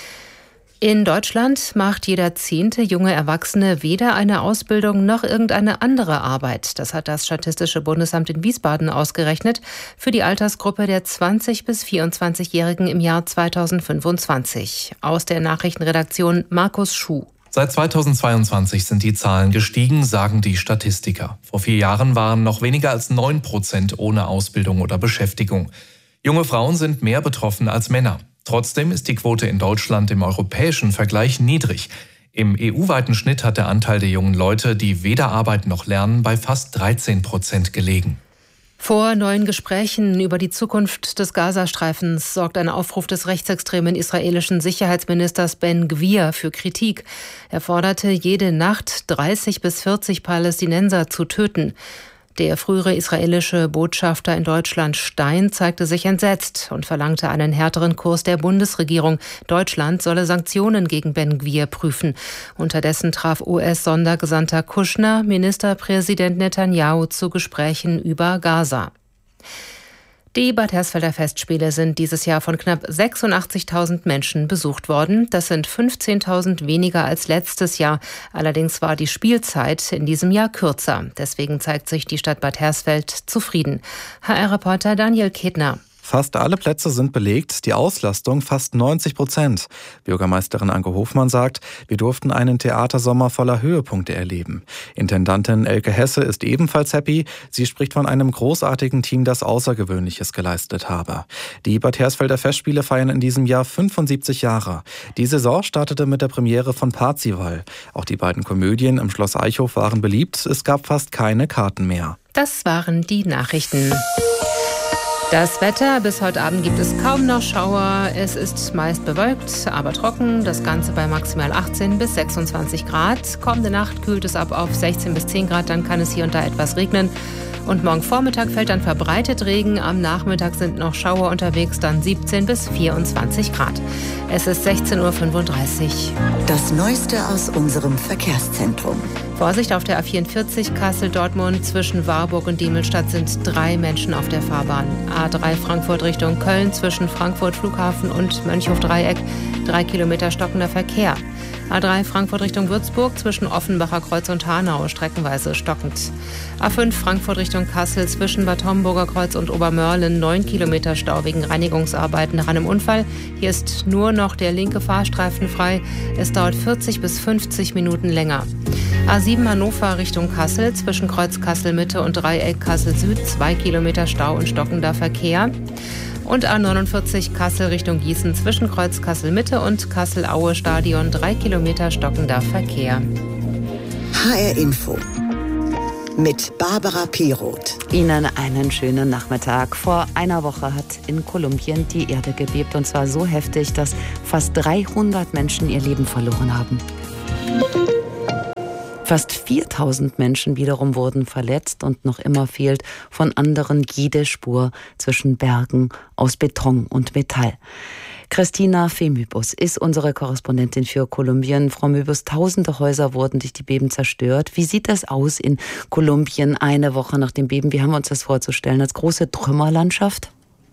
S6: In Deutschland macht jeder zehnte junge Erwachsene weder eine Ausbildung noch irgendeine andere Arbeit. Das hat das Statistische Bundesamt in Wiesbaden ausgerechnet für die Altersgruppe der zwanzig- bis vierundzwanzigjährigen im Jahr zweitausendfünfundzwanzig. Aus der Nachrichtenredaktion Markus Schuh.
S2: Seit zweitausendzweiundzwanzig sind die Zahlen gestiegen, sagen die Statistiker. Vor vier Jahren waren noch weniger als neun Prozent ohne Ausbildung oder Beschäftigung. Junge Frauen sind mehr betroffen als Männer. Trotzdem ist die Quote in Deutschland im europäischen Vergleich niedrig. Im E U-weiten Schnitt hat der Anteil der jungen Leute, die weder arbeiten noch lernen, bei fast dreizehn Prozent gelegen.
S6: Vor neuen Gesprächen über die Zukunft des Gazastreifens sorgt ein Aufruf des rechtsextremen israelischen Sicherheitsministers Ben Gvir für Kritik. Er forderte, jede Nacht dreißig bis vierzig Palästinenser zu töten. Der frühere israelische Botschafter in Deutschland Stein zeigte sich entsetzt und verlangte einen härteren Kurs der Bundesregierung. Deutschland solle Sanktionen gegen Ben Gvir prüfen. Unterdessen traf U S-Sondergesandter Kushner Ministerpräsident Netanyahu zu Gesprächen über Gaza. Die Bad Hersfelder Festspiele sind dieses Jahr von knapp sechsundachtzigtausend Menschen besucht worden. Das sind fünfzehntausend weniger als letztes Jahr. Allerdings war die Spielzeit in diesem Jahr kürzer. Deswegen zeigt sich die Stadt Bad Hersfeld zufrieden. H R-Reporter Daniel Kedner.
S3: Fast alle Plätze sind belegt, die Auslastung fast neunzig Prozent. Bürgermeisterin Anke Hofmann sagt, wir durften einen Theatersommer voller Höhepunkte erleben. Intendantin Elke Hesse ist ebenfalls happy. Sie spricht von einem großartigen Team, das Außergewöhnliches geleistet habe. Die Bad Hersfelder Festspiele feiern in diesem Jahr fünfundsiebzig Jahre. Die Saison startete mit der Premiere von Parzival. Auch die beiden Komödien im Schloss Eichhof waren beliebt. Es gab fast keine Karten mehr.
S6: Das waren die Nachrichten. Das Wetter, bis heute Abend gibt es kaum noch Schauer. Es ist meist bewölkt, aber trocken. Das Ganze bei maximal achtzehn bis sechsundzwanzig Grad. Kommende Nacht kühlt es ab auf sechzehn bis zehn Grad, dann kann es hier und da etwas regnen. Und morgen Vormittag fällt dann verbreitet Regen. Am Nachmittag sind noch Schauer unterwegs, dann siebzehn bis vierundzwanzig Grad. Es ist sechzehn Uhr fünfunddreißig.
S5: Das Neueste aus unserem Verkehrszentrum.
S6: Vorsicht auf der A vierundvierzig Kassel-Dortmund. Zwischen Warburg und Diemelstadt sind drei Menschen auf der Fahrbahn. A drei Frankfurt Richtung Köln zwischen Frankfurt Flughafen und Mönchhof-Dreieck. Drei Kilometer stockender Verkehr. A drei Frankfurt Richtung Würzburg zwischen Offenbacher Kreuz und Hanau streckenweise stockend. A fünf Frankfurt Richtung Kassel zwischen Bad Homburger Kreuz und Obermörlen neun Kilometer Stau wegen Reinigungsarbeiten nach einem Unfall. Hier ist nur noch der linke Fahrstreifen frei. Es dauert vierzig bis fünfzig Minuten länger. A sieben Hannover Richtung Kassel zwischen Kreuz Kassel Mitte und Dreieck Kassel Süd zwei Kilometer Stau und stockender Verkehr.
S4: Und A neunundvierzig Kassel Richtung Gießen zwischen Kreuz Kassel-Mitte und Kassel-Aue-Stadion. Drei Kilometer stockender Verkehr.
S5: H R Info mit Barbara Piroth.
S6: Ihnen einen schönen Nachmittag. Vor einer Woche hat in Kolumbien die Erde gebebt, und zwar so heftig, dass fast dreihundert Menschen ihr Leben verloren haben. Fast viertausend Menschen wiederum wurden verletzt und noch immer fehlt von anderen jede Spur zwischen Bergen aus Beton und Metall. Christina Fee Mübus ist unsere Korrespondentin für Kolumbien. Frau Mübus, tausende Häuser wurden durch die Beben zerstört. Wie sieht das aus in Kolumbien eine Woche nach dem Beben? Wie haben wir uns das vorzustellen? Als große Trümmerlandschaft?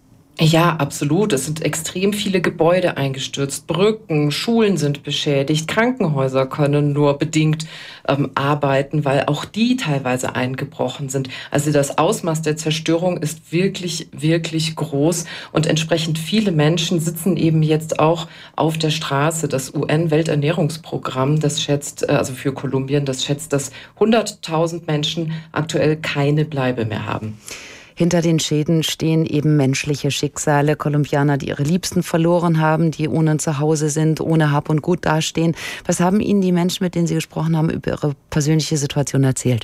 S7: Ja, absolut. Es sind extrem viele Gebäude eingestürzt. Brücken, Schulen sind beschädigt. Krankenhäuser können nur bedingt ähm, arbeiten, weil auch die teilweise eingebrochen sind. Also das Ausmaß der Zerstörung ist wirklich, wirklich groß. Und entsprechend viele Menschen sitzen eben jetzt auch auf der Straße. Das U N-Welternährungsprogramm, das schätzt, äh, also für Kolumbien, das schätzt, dass hunderttausend Menschen aktuell keine Bleibe mehr haben.
S6: Hinter den Schäden stehen eben menschliche Schicksale. Kolumbianer, die ihre Liebsten verloren haben, die ohne Zuhause sind, ohne Hab und Gut dastehen. Was haben Ihnen die Menschen, mit denen Sie gesprochen haben, über ihre persönliche Situation erzählt?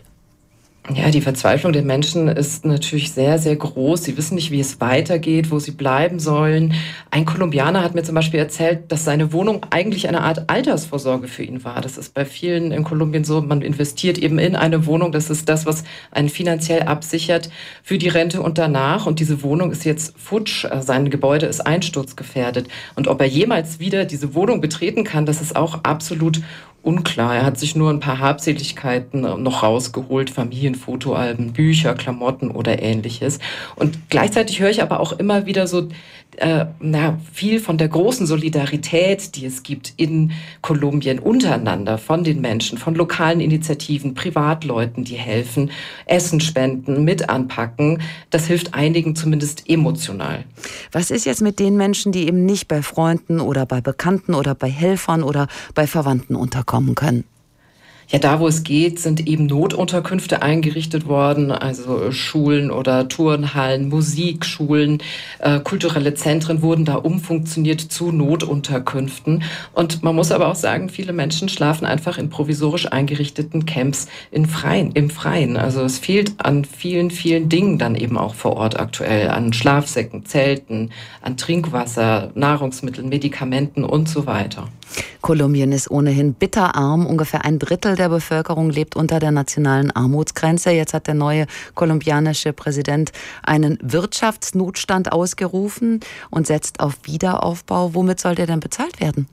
S7: Ja, die Verzweiflung der Menschen ist natürlich sehr, sehr groß. Sie wissen nicht, wie es weitergeht, wo sie bleiben sollen. Ein Kolumbianer hat mir zum Beispiel erzählt, dass seine Wohnung eigentlich eine Art Altersvorsorge für ihn war. Das ist bei vielen in Kolumbien so. Man investiert eben in eine Wohnung. Das ist das, was einen finanziell absichert für die Rente und danach. Und diese Wohnung ist jetzt futsch. Sein Gebäude ist einsturzgefährdet. Und ob er jemals wieder diese Wohnung betreten kann, das ist auch absolut unklar. Er hat sich nur ein paar Habseligkeiten noch rausgeholt, Familienfotoalben, Bücher, Klamotten oder Ähnliches. Und gleichzeitig höre ich aber auch immer wieder so äh, na, viel von der großen Solidarität, die es gibt in Kolumbien untereinander, von den Menschen, von lokalen Initiativen, Privatleuten, die helfen, Essen spenden, mit anpacken. Das hilft einigen zumindest emotional.
S6: Was ist jetzt mit den Menschen, die eben nicht bei Freunden oder bei Bekannten oder bei Helfern oder bei Verwandten unterkommen können?
S7: Ja, da wo es geht, sind eben Notunterkünfte eingerichtet worden, also Schulen oder Turnhallen, Musikschulen, äh, kulturelle Zentren wurden da umfunktioniert zu Notunterkünften. Und man muss aber auch sagen, viele Menschen schlafen einfach in provisorisch eingerichteten Camps in Freien, im Freien. Also es fehlt an vielen, vielen Dingen dann eben auch vor Ort aktuell, an Schlafsäcken, Zelten, an Trinkwasser, Nahrungsmitteln, Medikamenten und so weiter.
S6: Kolumbien ist ohnehin bitterarm. Ungefähr ein Drittel der Bevölkerung lebt unter der nationalen Armutsgrenze. Jetzt hat der neue kolumbianische Präsident einen Wirtschaftsnotstand ausgerufen und setzt auf Wiederaufbau. Womit soll der denn bezahlt werden?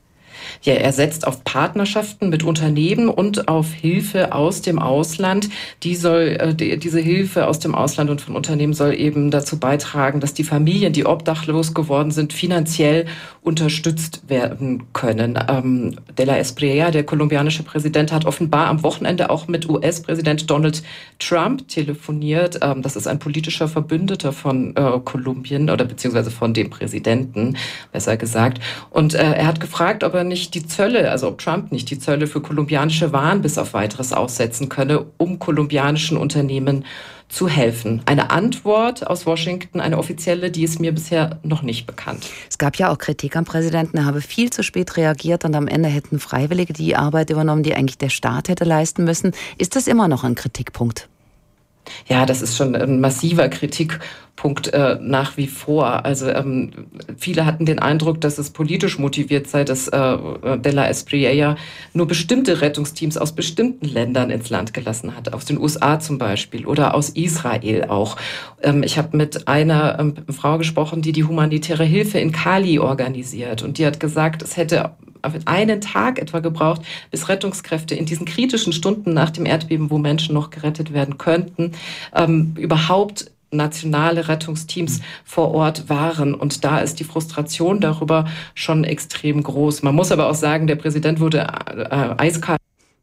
S7: Ja, er setzt auf Partnerschaften mit Unternehmen und auf Hilfe aus dem Ausland. Die soll, äh, die, diese Hilfe aus dem Ausland und von Unternehmen soll eben dazu beitragen, dass die Familien, die obdachlos geworden sind, finanziell unterstützt werden können. Ähm, De La Espriella, der kolumbianische Präsident, hat offenbar am Wochenende auch mit U S-Präsident Donald Trump telefoniert. Ähm, das ist ein politischer Verbündeter von äh, Kolumbien oder beziehungsweise von dem Präsidenten, besser gesagt. Und äh, er hat gefragt, ob er nicht die Zölle, also ob Trump nicht die Zölle für kolumbianische Waren bis auf Weiteres aussetzen könne, um kolumbianischen Unternehmen zu helfen. Eine Antwort aus Washington, eine offizielle, die ist mir bisher noch nicht bekannt.
S6: Es gab ja auch Kritik am Präsidenten, er habe viel zu spät reagiert und am Ende hätten Freiwillige die Arbeit übernommen, die eigentlich der Staat hätte leisten müssen. Ist das immer noch ein Kritikpunkt?
S7: Ja, das ist schon ein massiver Kritikpunkt äh, nach wie vor. Also ähm, viele hatten den Eindruck, dass es politisch motiviert sei, dass äh, De La Espriella nur bestimmte Rettungsteams aus bestimmten Ländern ins Land gelassen hat, aus den U S A zum Beispiel oder aus Israel auch. Ähm, ich habe mit einer ähm, Frau gesprochen, die die humanitäre Hilfe in Cali organisiert, und die hat gesagt, es hätte einen Tag etwa gebraucht, bis Rettungskräfte in diesen kritischen Stunden nach dem Erdbeben, wo Menschen noch gerettet werden könnten, ähm, überhaupt nationale Rettungsteams vor Ort waren. Und da ist die Frustration darüber schon extrem groß. Man muss aber auch sagen, der Präsident wurde äh, eiskalt.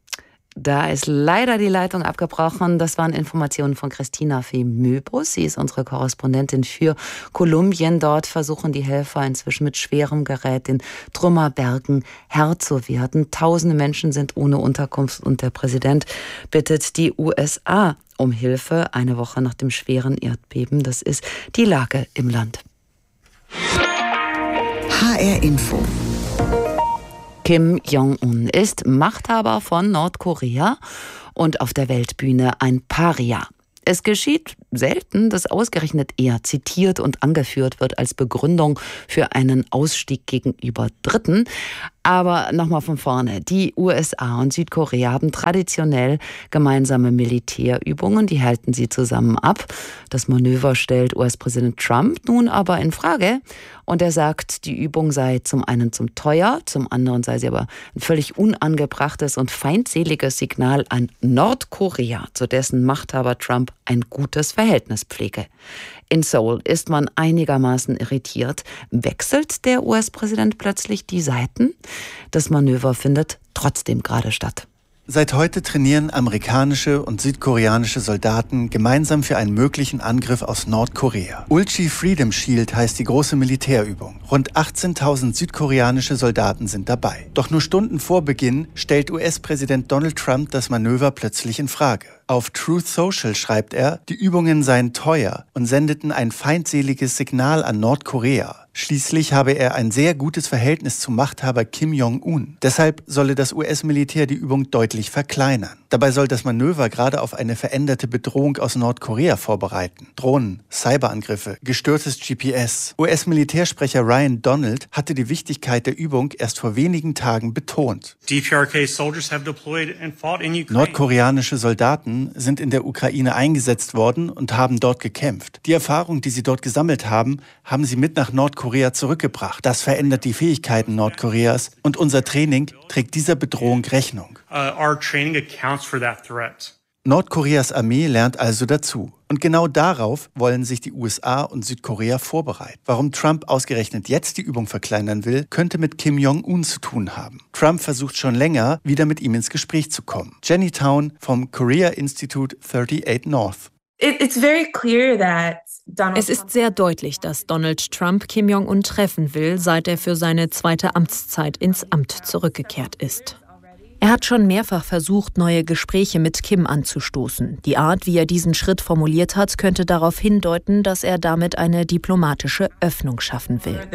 S6: Da ist leider die Leitung abgebrochen. Das waren Informationen von Christina Fee Mübus. Sie ist unsere Korrespondentin für Kolumbien. Dort versuchen die Helfer inzwischen mit schwerem Gerät den Trümmerbergen Herr zu werden. Tausende Menschen sind ohne Unterkunft und der Präsident bittet die U S A um Hilfe eine Woche nach dem schweren Erdbeben. Das ist die Lage im Land.
S5: H R Info.
S6: Kim Jong-un ist Machthaber von Nordkorea und auf der Weltbühne ein Paria. Es geschieht selten, dass ausgerechnet er zitiert und angeführt wird als Begründung für einen Ausstieg gegenüber Dritten. Aber nochmal von vorne. Die U S A und Südkorea haben traditionell gemeinsame Militärübungen. Die halten sie zusammen ab. Das Manöver stellt U S-Präsident Trump nun aber in Frage. Und er sagt, die Übung sei zum einen zum teuer, zum anderen sei sie aber ein völlig unangebrachtes und feindseliges Signal an Nordkorea, zu dessen Machthaber Trump ein gutes Verhältnis pflege. In Seoul ist man einigermaßen irritiert. Wechselt der U S-Präsident plötzlich die Seiten? Das Manöver findet trotzdem gerade statt.
S8: Seit heute trainieren amerikanische und südkoreanische Soldaten gemeinsam für einen möglichen Angriff aus Nordkorea. Ulchi Freedom Shield heißt die große Militärübung. Rund achtzehntausend südkoreanische Soldaten sind dabei. Doch nur Stunden vor Beginn stellt U S-Präsident Donald Trump das Manöver plötzlich in Frage. Auf Truth Social schreibt er, die Übungen seien teuer und sendeten ein feindseliges Signal an Nordkorea. Schließlich habe er ein sehr gutes Verhältnis zum Machthaber Kim Jong-un. Deshalb solle das U S-Militär die Übung deutlich verkleinern. Dabei soll das Manöver gerade auf eine veränderte Bedrohung aus Nordkorea vorbereiten. Drohnen, Cyberangriffe, gestörtes G P S. U S-Militärsprecher Ryan Donald hatte die Wichtigkeit der Übung erst vor wenigen Tagen betont. Nordkoreanische Soldaten sind in der Ukraine eingesetzt worden und haben dort gekämpft. Die Erfahrung, die sie dort gesammelt haben, haben sie mit nach Nordkorea zurückgebracht. Das verändert die Fähigkeiten Nordkoreas und unser Training trägt dieser Bedrohung Rechnung. Nordkoreas Armee lernt also dazu. Und genau darauf wollen sich die U S A und Südkorea vorbereiten. Warum Trump ausgerechnet jetzt die Übung verkleinern will, könnte mit Kim Jong-un zu tun haben. Trump versucht schon länger, wieder mit ihm ins Gespräch zu kommen. Jenny Town vom Korea Institute achtundachtzig North.
S9: Es ist sehr deutlich, dass Donald Trump Kim Jong-un treffen will, seit er für seine zweite Amtszeit ins Amt zurückgekehrt ist. Er hat schon mehrfach versucht, neue Gespräche mit Kim anzustoßen. Die Art, wie er diesen Schritt formuliert hat, könnte darauf hindeuten, dass er damit eine diplomatische Öffnung schaffen will.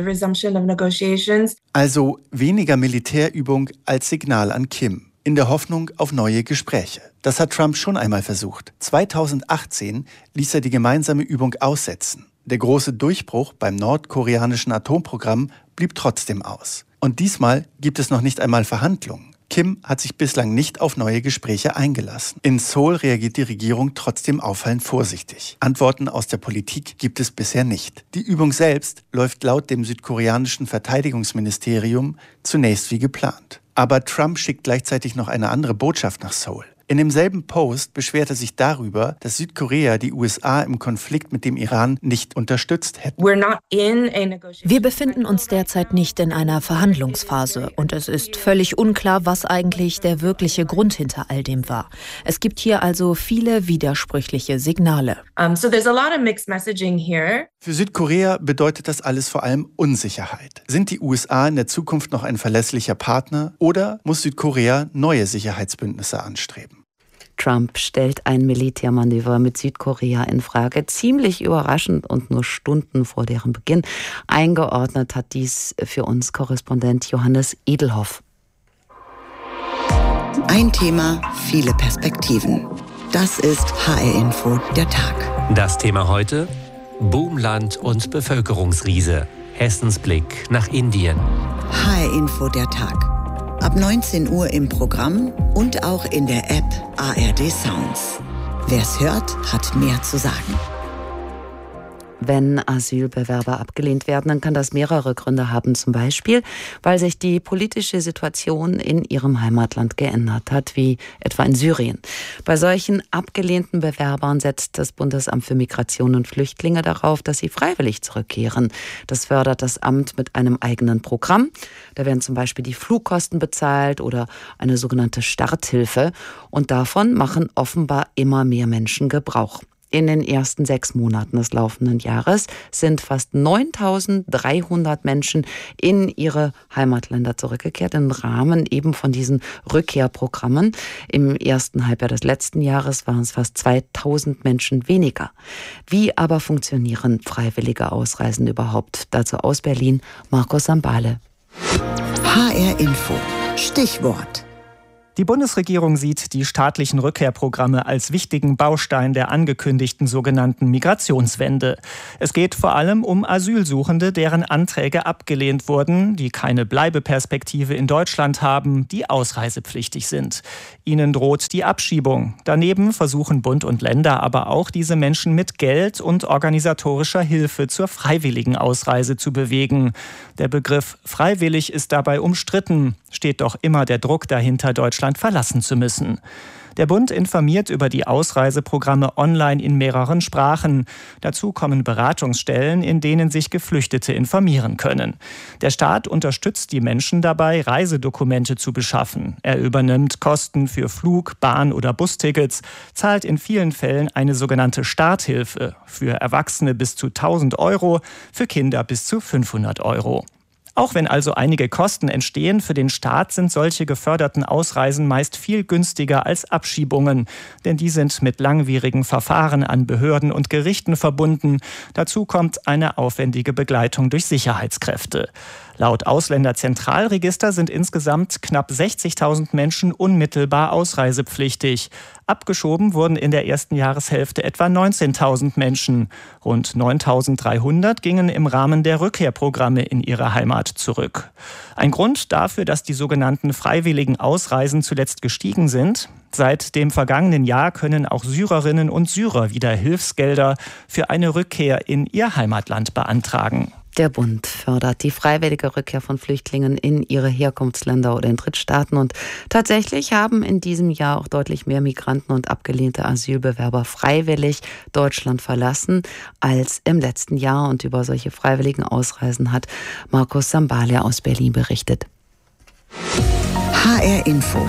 S8: Also weniger Militärübung als Signal an Kim, in der Hoffnung auf neue Gespräche. Das hat Trump schon einmal versucht. zweitausendachtzehn ließ er die gemeinsame Übung aussetzen. Der große Durchbruch beim nordkoreanischen Atomprogramm blieb trotzdem aus. Und diesmal gibt es noch nicht einmal Verhandlungen. Kim hat sich bislang nicht auf neue Gespräche eingelassen. In Seoul reagiert die Regierung trotzdem auffallend vorsichtig. Antworten aus der Politik gibt es bisher nicht. Die Übung selbst läuft laut dem südkoreanischen Verteidigungsministerium zunächst wie geplant. Aber Trump schickt gleichzeitig noch eine andere Botschaft nach Seoul. In demselben Post beschwert er sich darüber, dass Südkorea die U S A im Konflikt mit dem Iran nicht unterstützt hätte.
S9: Wir befinden uns derzeit nicht in einer Verhandlungsphase und es ist völlig unklar, was eigentlich der wirkliche Grund hinter all dem war. Es gibt hier also viele widersprüchliche Signale.
S8: Für Südkorea bedeutet das alles vor allem Unsicherheit. Sind die U S A in der Zukunft noch ein verlässlicher Partner oder muss Südkorea neue Sicherheitsbündnisse anstreben?
S6: Trump stellt ein Militärmanöver mit Südkorea in Frage. Ziemlich überraschend und nur Stunden vor deren Beginn. Eingeordnet hat dies für uns Korrespondent Johannes Edelhoff.
S5: Ein Thema, viele Perspektiven. Das ist H R Info, der Tag.
S10: Das Thema heute: Boomland und Bevölkerungsriese. Hessens Blick nach Indien.
S5: H R Info, der Tag. Ab neunzehn Uhr im Programm und auch in der App A R D Sounds. Wer's hört, hat mehr zu sagen.
S6: Wenn Asylbewerber abgelehnt werden, dann kann das mehrere Gründe haben. Zum Beispiel, weil sich die politische Situation in ihrem Heimatland geändert hat, wie etwa in Syrien. Bei solchen abgelehnten Bewerbern setzt das Bundesamt für Migration und Flüchtlinge darauf, dass sie freiwillig zurückkehren. Das fördert das Amt mit einem eigenen Programm. Da werden zum Beispiel die Flugkosten bezahlt oder eine sogenannte Starthilfe. Und davon machen offenbar immer mehr Menschen Gebrauch. In den ersten sechs Monaten des laufenden Jahres sind fast neuntausenddreihundert Menschen in ihre Heimatländer zurückgekehrt, im Rahmen eben von diesen Rückkehrprogrammen. Im ersten Halbjahr des letzten Jahres waren es fast zweitausend Menschen weniger. Wie aber funktionieren freiwillige Ausreisen überhaupt? Dazu aus Berlin Markus Sambale.
S5: H R Info. Stichwort.
S11: Die Bundesregierung sieht die staatlichen Rückkehrprogramme als wichtigen Baustein der angekündigten sogenannten Migrationswende. Es geht vor allem um Asylsuchende, deren Anträge abgelehnt wurden, die keine Bleibeperspektive in Deutschland haben, die ausreisepflichtig sind. Ihnen droht die Abschiebung. Daneben versuchen Bund und Länder aber auch, diese Menschen mit Geld und organisatorischer Hilfe zur freiwilligen Ausreise zu bewegen. Der Begriff freiwillig ist dabei umstritten, steht doch immer der Druck dahinter, Deutschland verlassen zu müssen. Der Bund informiert über die Ausreiseprogramme online in mehreren Sprachen. Dazu kommen Beratungsstellen, in denen sich Geflüchtete informieren können. Der Staat unterstützt die Menschen dabei, Reisedokumente zu beschaffen. Er übernimmt Kosten für Flug-, Bahn- oder Bustickets, zahlt in vielen Fällen eine sogenannte Starthilfe. Für Erwachsene bis zu tausend Euro, für Kinder bis zu fünfhundert Euro. Auch wenn also einige Kosten entstehen, für den Staat sind solche geförderten Ausreisen meist viel günstiger als Abschiebungen. Denn die sind mit langwierigen Verfahren an Behörden und Gerichten verbunden. Dazu kommt eine aufwendige Begleitung durch Sicherheitskräfte. Laut Ausländerzentralregister sind insgesamt knapp sechzigtausend Menschen unmittelbar ausreisepflichtig. Abgeschoben wurden in der ersten Jahreshälfte etwa neunzehntausend Menschen. Rund neuntausenddreihundert gingen im Rahmen der Rückkehrprogramme in ihre Heimat zurück. Ein Grund dafür, dass die sogenannten freiwilligen Ausreisen zuletzt gestiegen sind: Seit dem vergangenen Jahr können auch Syrerinnen und Syrer wieder Hilfsgelder für eine Rückkehr in ihr Heimatland beantragen.
S6: Der Bund fördert die freiwillige Rückkehr von Flüchtlingen in ihre Herkunftsländer oder in Drittstaaten. Und tatsächlich haben in diesem Jahr auch deutlich mehr Migranten und abgelehnte Asylbewerber freiwillig Deutschland verlassen als im letzten Jahr. Und über solche freiwilligen Ausreisen hat Markus Sambale aus Berlin berichtet.
S5: H R Info.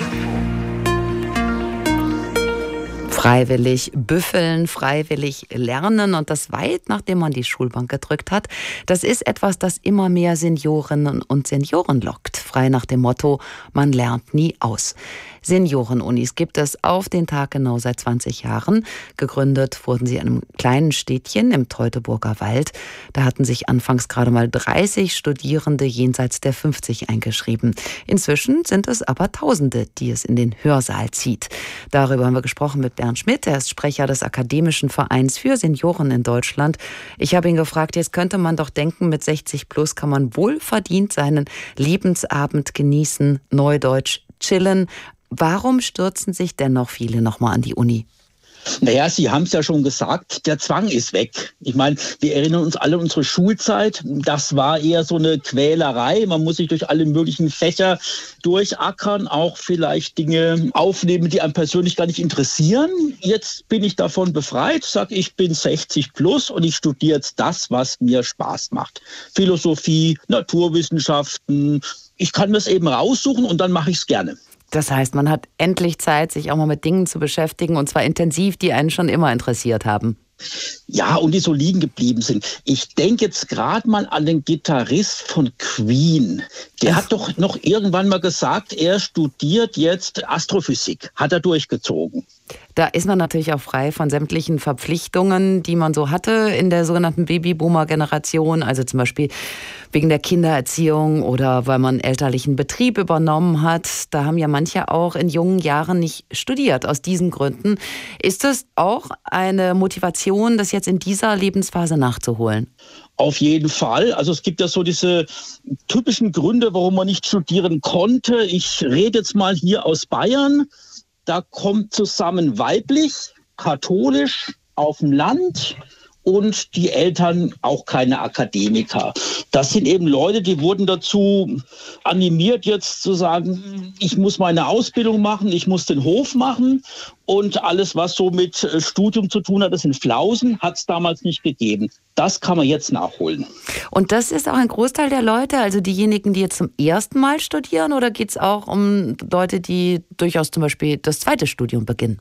S6: Freiwillig büffeln, freiwillig lernen und das weit nachdem man die Schulbank gedrückt hat. Das ist etwas, das immer mehr Seniorinnen und Senioren lockt. Frei nach dem Motto, man lernt nie aus. Seniorenunis gibt es auf den Tag genau seit zwanzig Jahren. Gegründet wurden sie in einem kleinen Städtchen im Teutoburger Wald. Da hatten sich anfangs gerade mal dreißig Studierende jenseits der fünfzig eingeschrieben. Inzwischen sind es aber Tausende, die es in den Hörsaal zieht. Darüber haben wir gesprochen mit Bernd Schmidt. Er ist Sprecher des Akademischen Vereins für Senioren in Deutschland. Ich habe ihn gefragt, jetzt könnte man doch denken, mit sechzig plus kann man wohlverdient seinen Lebensabend genießen, neudeutsch chillen. Warum stürzen sich dennoch viele nochmal an die Uni?
S12: Naja, Sie haben es ja schon gesagt, der Zwang ist weg. Ich meine, wir erinnern uns alle an unsere Schulzeit. Das war eher so eine Quälerei. Man muss sich durch alle möglichen Fächer durchackern, auch vielleicht Dinge aufnehmen, die einem persönlich gar nicht interessieren. Jetzt bin ich davon befreit, sage ich bin sechzig plus und ich studiere jetzt das, was mir Spaß macht. Philosophie, Naturwissenschaften. Ich kann mir es eben raussuchen und dann mache ich es gerne.
S6: Das heißt, man hat endlich Zeit, sich auch mal mit Dingen zu beschäftigen, und zwar intensiv, die einen schon immer interessiert haben.
S12: Ja, und die so liegen geblieben sind. Ich denke jetzt gerade mal an den Gitarrist von Queen. Der hat doch noch irgendwann mal gesagt, er studiert jetzt Astrophysik. Hat er durchgezogen.
S6: Da ist man natürlich auch frei von sämtlichen Verpflichtungen, die man so hatte in der sogenannten Babyboomer-Generation. Also zum Beispiel wegen der Kindererziehung oder weil man elterlichen Betrieb übernommen hat. Da haben ja manche auch in jungen Jahren nicht studiert aus diesen Gründen. Ist das auch eine Motivation, das jetzt in dieser Lebensphase nachzuholen?
S12: Auf jeden Fall. Also es gibt ja so diese typischen Gründe, warum man nicht studieren konnte. Ich rede jetzt mal hier aus Bayern. Da kommt zusammen weiblich, katholisch, auf dem Land und die Eltern auch keine Akademiker. Das sind eben Leute, die wurden dazu animiert, jetzt zu sagen, ich muss meine Ausbildung machen, ich muss den Hof machen und alles, was so mit Studium zu tun hat, das sind Flausen, hat es damals nicht gegeben. Das kann man jetzt nachholen.
S6: Und das ist auch ein Großteil der Leute, also diejenigen, die jetzt zum ersten Mal studieren, oder geht es auch um Leute, die durchaus zum Beispiel das zweite Studium beginnen?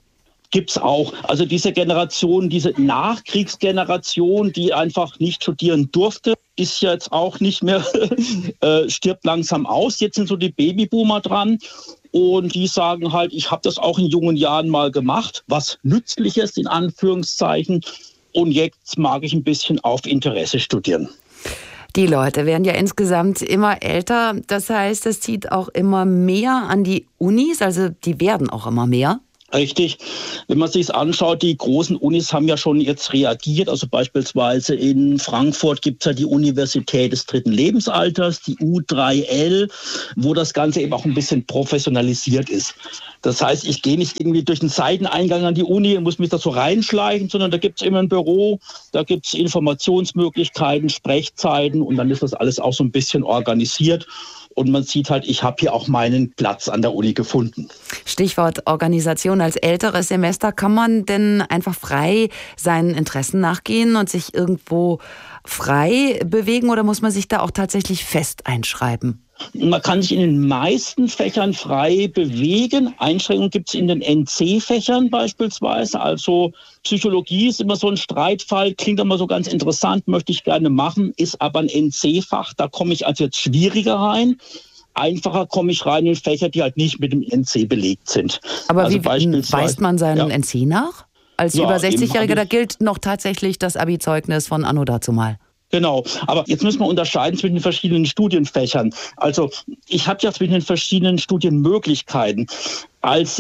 S12: Gibt's auch. Also diese Generation, diese Nachkriegsgeneration, die einfach nicht studieren durfte, ist jetzt auch nicht mehr, äh, stirbt langsam aus. Jetzt sind so die Babyboomer dran. Und die sagen halt, ich habe das auch in jungen Jahren mal gemacht, was Nützliches in Anführungszeichen. Und jetzt mag ich ein bisschen auf Interesse studieren.
S6: Die Leute werden ja insgesamt immer älter. Das heißt, es zieht auch immer mehr an die Unis. Also die werden auch immer mehr.
S12: Richtig. Wenn man sich anschaut, die großen Unis haben ja schon jetzt reagiert. Also beispielsweise in Frankfurt gibt es ja die Universität des dritten Lebensalters, die U drei L, wo das Ganze eben auch ein bisschen professionalisiert ist. Das heißt, ich gehe nicht irgendwie durch einen Seiteneingang an die Uni und muss mich da so reinschleichen, sondern da gibt es immer ein Büro, da gibt es Informationsmöglichkeiten, Sprechzeiten und dann ist das alles auch so ein bisschen organisiert. Und man sieht halt, ich habe hier auch meinen Platz an der Uni gefunden.
S6: Stichwort Organisation. Als älteres Semester kann man denn einfach frei seinen Interessen nachgehen und sich irgendwo frei bewegen oder muss man sich da auch tatsächlich fest einschreiben?
S12: Man kann sich in den meisten Fächern frei bewegen. Einschränkungen gibt es in den N C-Fächern beispielsweise. Also Psychologie ist immer so ein Streitfall, klingt immer so ganz interessant, möchte ich gerne machen, ist aber ein N C-Fach. Da komme ich also jetzt schwieriger rein. Einfacher komme ich rein in Fächer, die halt nicht mit dem N C belegt sind.
S6: Aber
S12: also
S6: wie weist man seinen
S12: ja.
S6: N C nach? Als
S12: Ja,
S6: über sechzigjähriger, da
S12: eben,
S6: gilt noch tatsächlich das Abi-Zeugnis von anno dazumal.
S12: Genau, aber jetzt müssen wir unterscheiden zwischen den verschiedenen Studienfächern. Also ich habe ja zwischen den verschiedenen Studienmöglichkeiten. Als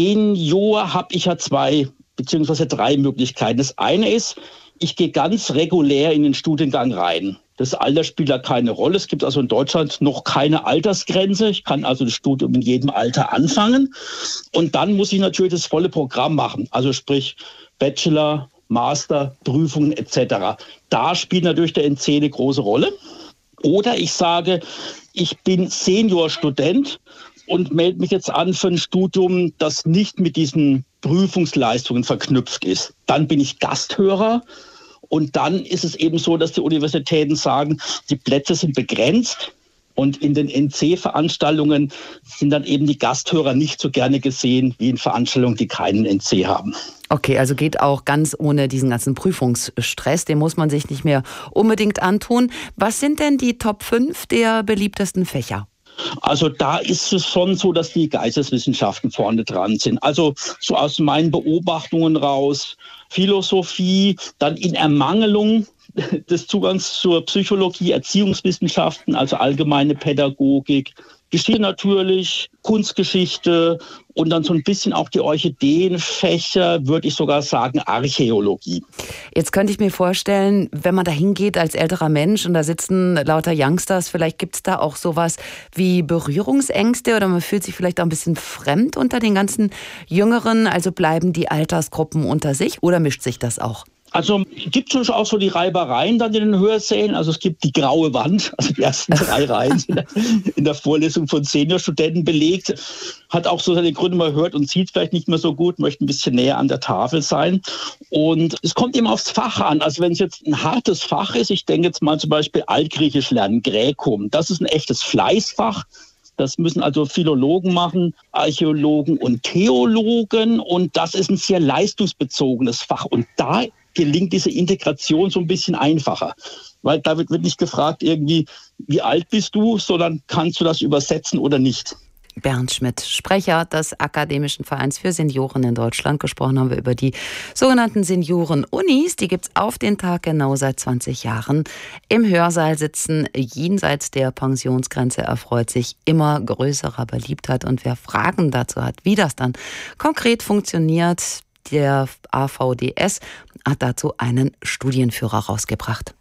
S12: Senior habe ich ja zwei beziehungsweise drei Möglichkeiten. Das eine ist, ich gehe ganz regulär in den Studiengang rein. Das Alter spielt da keine Rolle. Es gibt also in Deutschland noch keine Altersgrenze. Ich kann also das Studium in jedem Alter anfangen. Und dann muss ich natürlich das volle Programm machen. Also sprich Bachelor, Master, Prüfungen et cetera. Da spielt natürlich der N C eine große Rolle. Oder ich sage, ich bin Seniorstudent und melde mich jetzt an für ein Studium, das nicht mit diesen Prüfungsleistungen verknüpft ist. Dann bin ich Gasthörer. Und dann ist es eben so, dass die Universitäten sagen, die Plätze sind begrenzt. Und in den N C-Veranstaltungen sind dann eben die Gasthörer nicht so gerne gesehen wie in Veranstaltungen, die keinen N C haben.
S6: Okay, also geht auch ganz ohne diesen ganzen Prüfungsstress. Den muss man sich nicht mehr unbedingt antun. Was sind denn die Top fünf der beliebtesten Fächer?
S12: Also da ist es schon so, dass die Geisteswissenschaften vorne dran sind. Also so aus meinen Beobachtungen raus, Philosophie, dann in Ermangelung des Zugangs zur Psychologie, Erziehungswissenschaften, also allgemeine Pädagogik, Geschichte natürlich, Kunstgeschichte und dann so ein bisschen auch die Orchideenfächer, würde ich sogar sagen Archäologie.
S6: Jetzt könnte ich mir vorstellen, wenn man da hingeht als älterer Mensch und da sitzen lauter Youngsters, vielleicht gibt es da auch sowas wie Berührungsängste oder man fühlt sich vielleicht auch ein bisschen fremd unter den ganzen Jüngeren. Also bleiben die Altersgruppen unter sich oder mischt sich das auch?
S12: Also gibt schon auch so die Reibereien dann in den Hörsälen. Also es gibt die graue Wand, also die ersten drei Reihen sind in der Vorlesung von Seniorstudenten belegt. Hat auch so seine Gründe, man hört und sieht vielleicht nicht mehr so gut, möchte ein bisschen näher an der Tafel sein. Und es kommt eben aufs Fach an. Also wenn es jetzt ein hartes Fach ist, ich denke jetzt mal zum Beispiel Altgriechisch lernen, Graecum, das ist ein echtes Fleißfach. Das müssen also Philologen machen, Archäologen und Theologen. Und das ist ein sehr leistungsbezogenes Fach. Und da gelingt diese Integration so ein bisschen einfacher. Weil da wird nicht gefragt irgendwie, wie alt bist du, sondern kannst du das übersetzen oder nicht.
S6: Bernd Schmidt, Sprecher des Akademischen Vereins für Senioren in Deutschland. Gesprochen haben wir über die sogenannten Senioren-Unis. Die gibt es auf den Tag genau seit zwanzig Jahren. Im Hörsaal sitzen jenseits der Pensionsgrenze erfreut sich immer größerer Beliebtheit. Und wer Fragen dazu hat, wie das dann konkret funktioniert, der A V D S hat dazu einen Studienführer rausgebracht.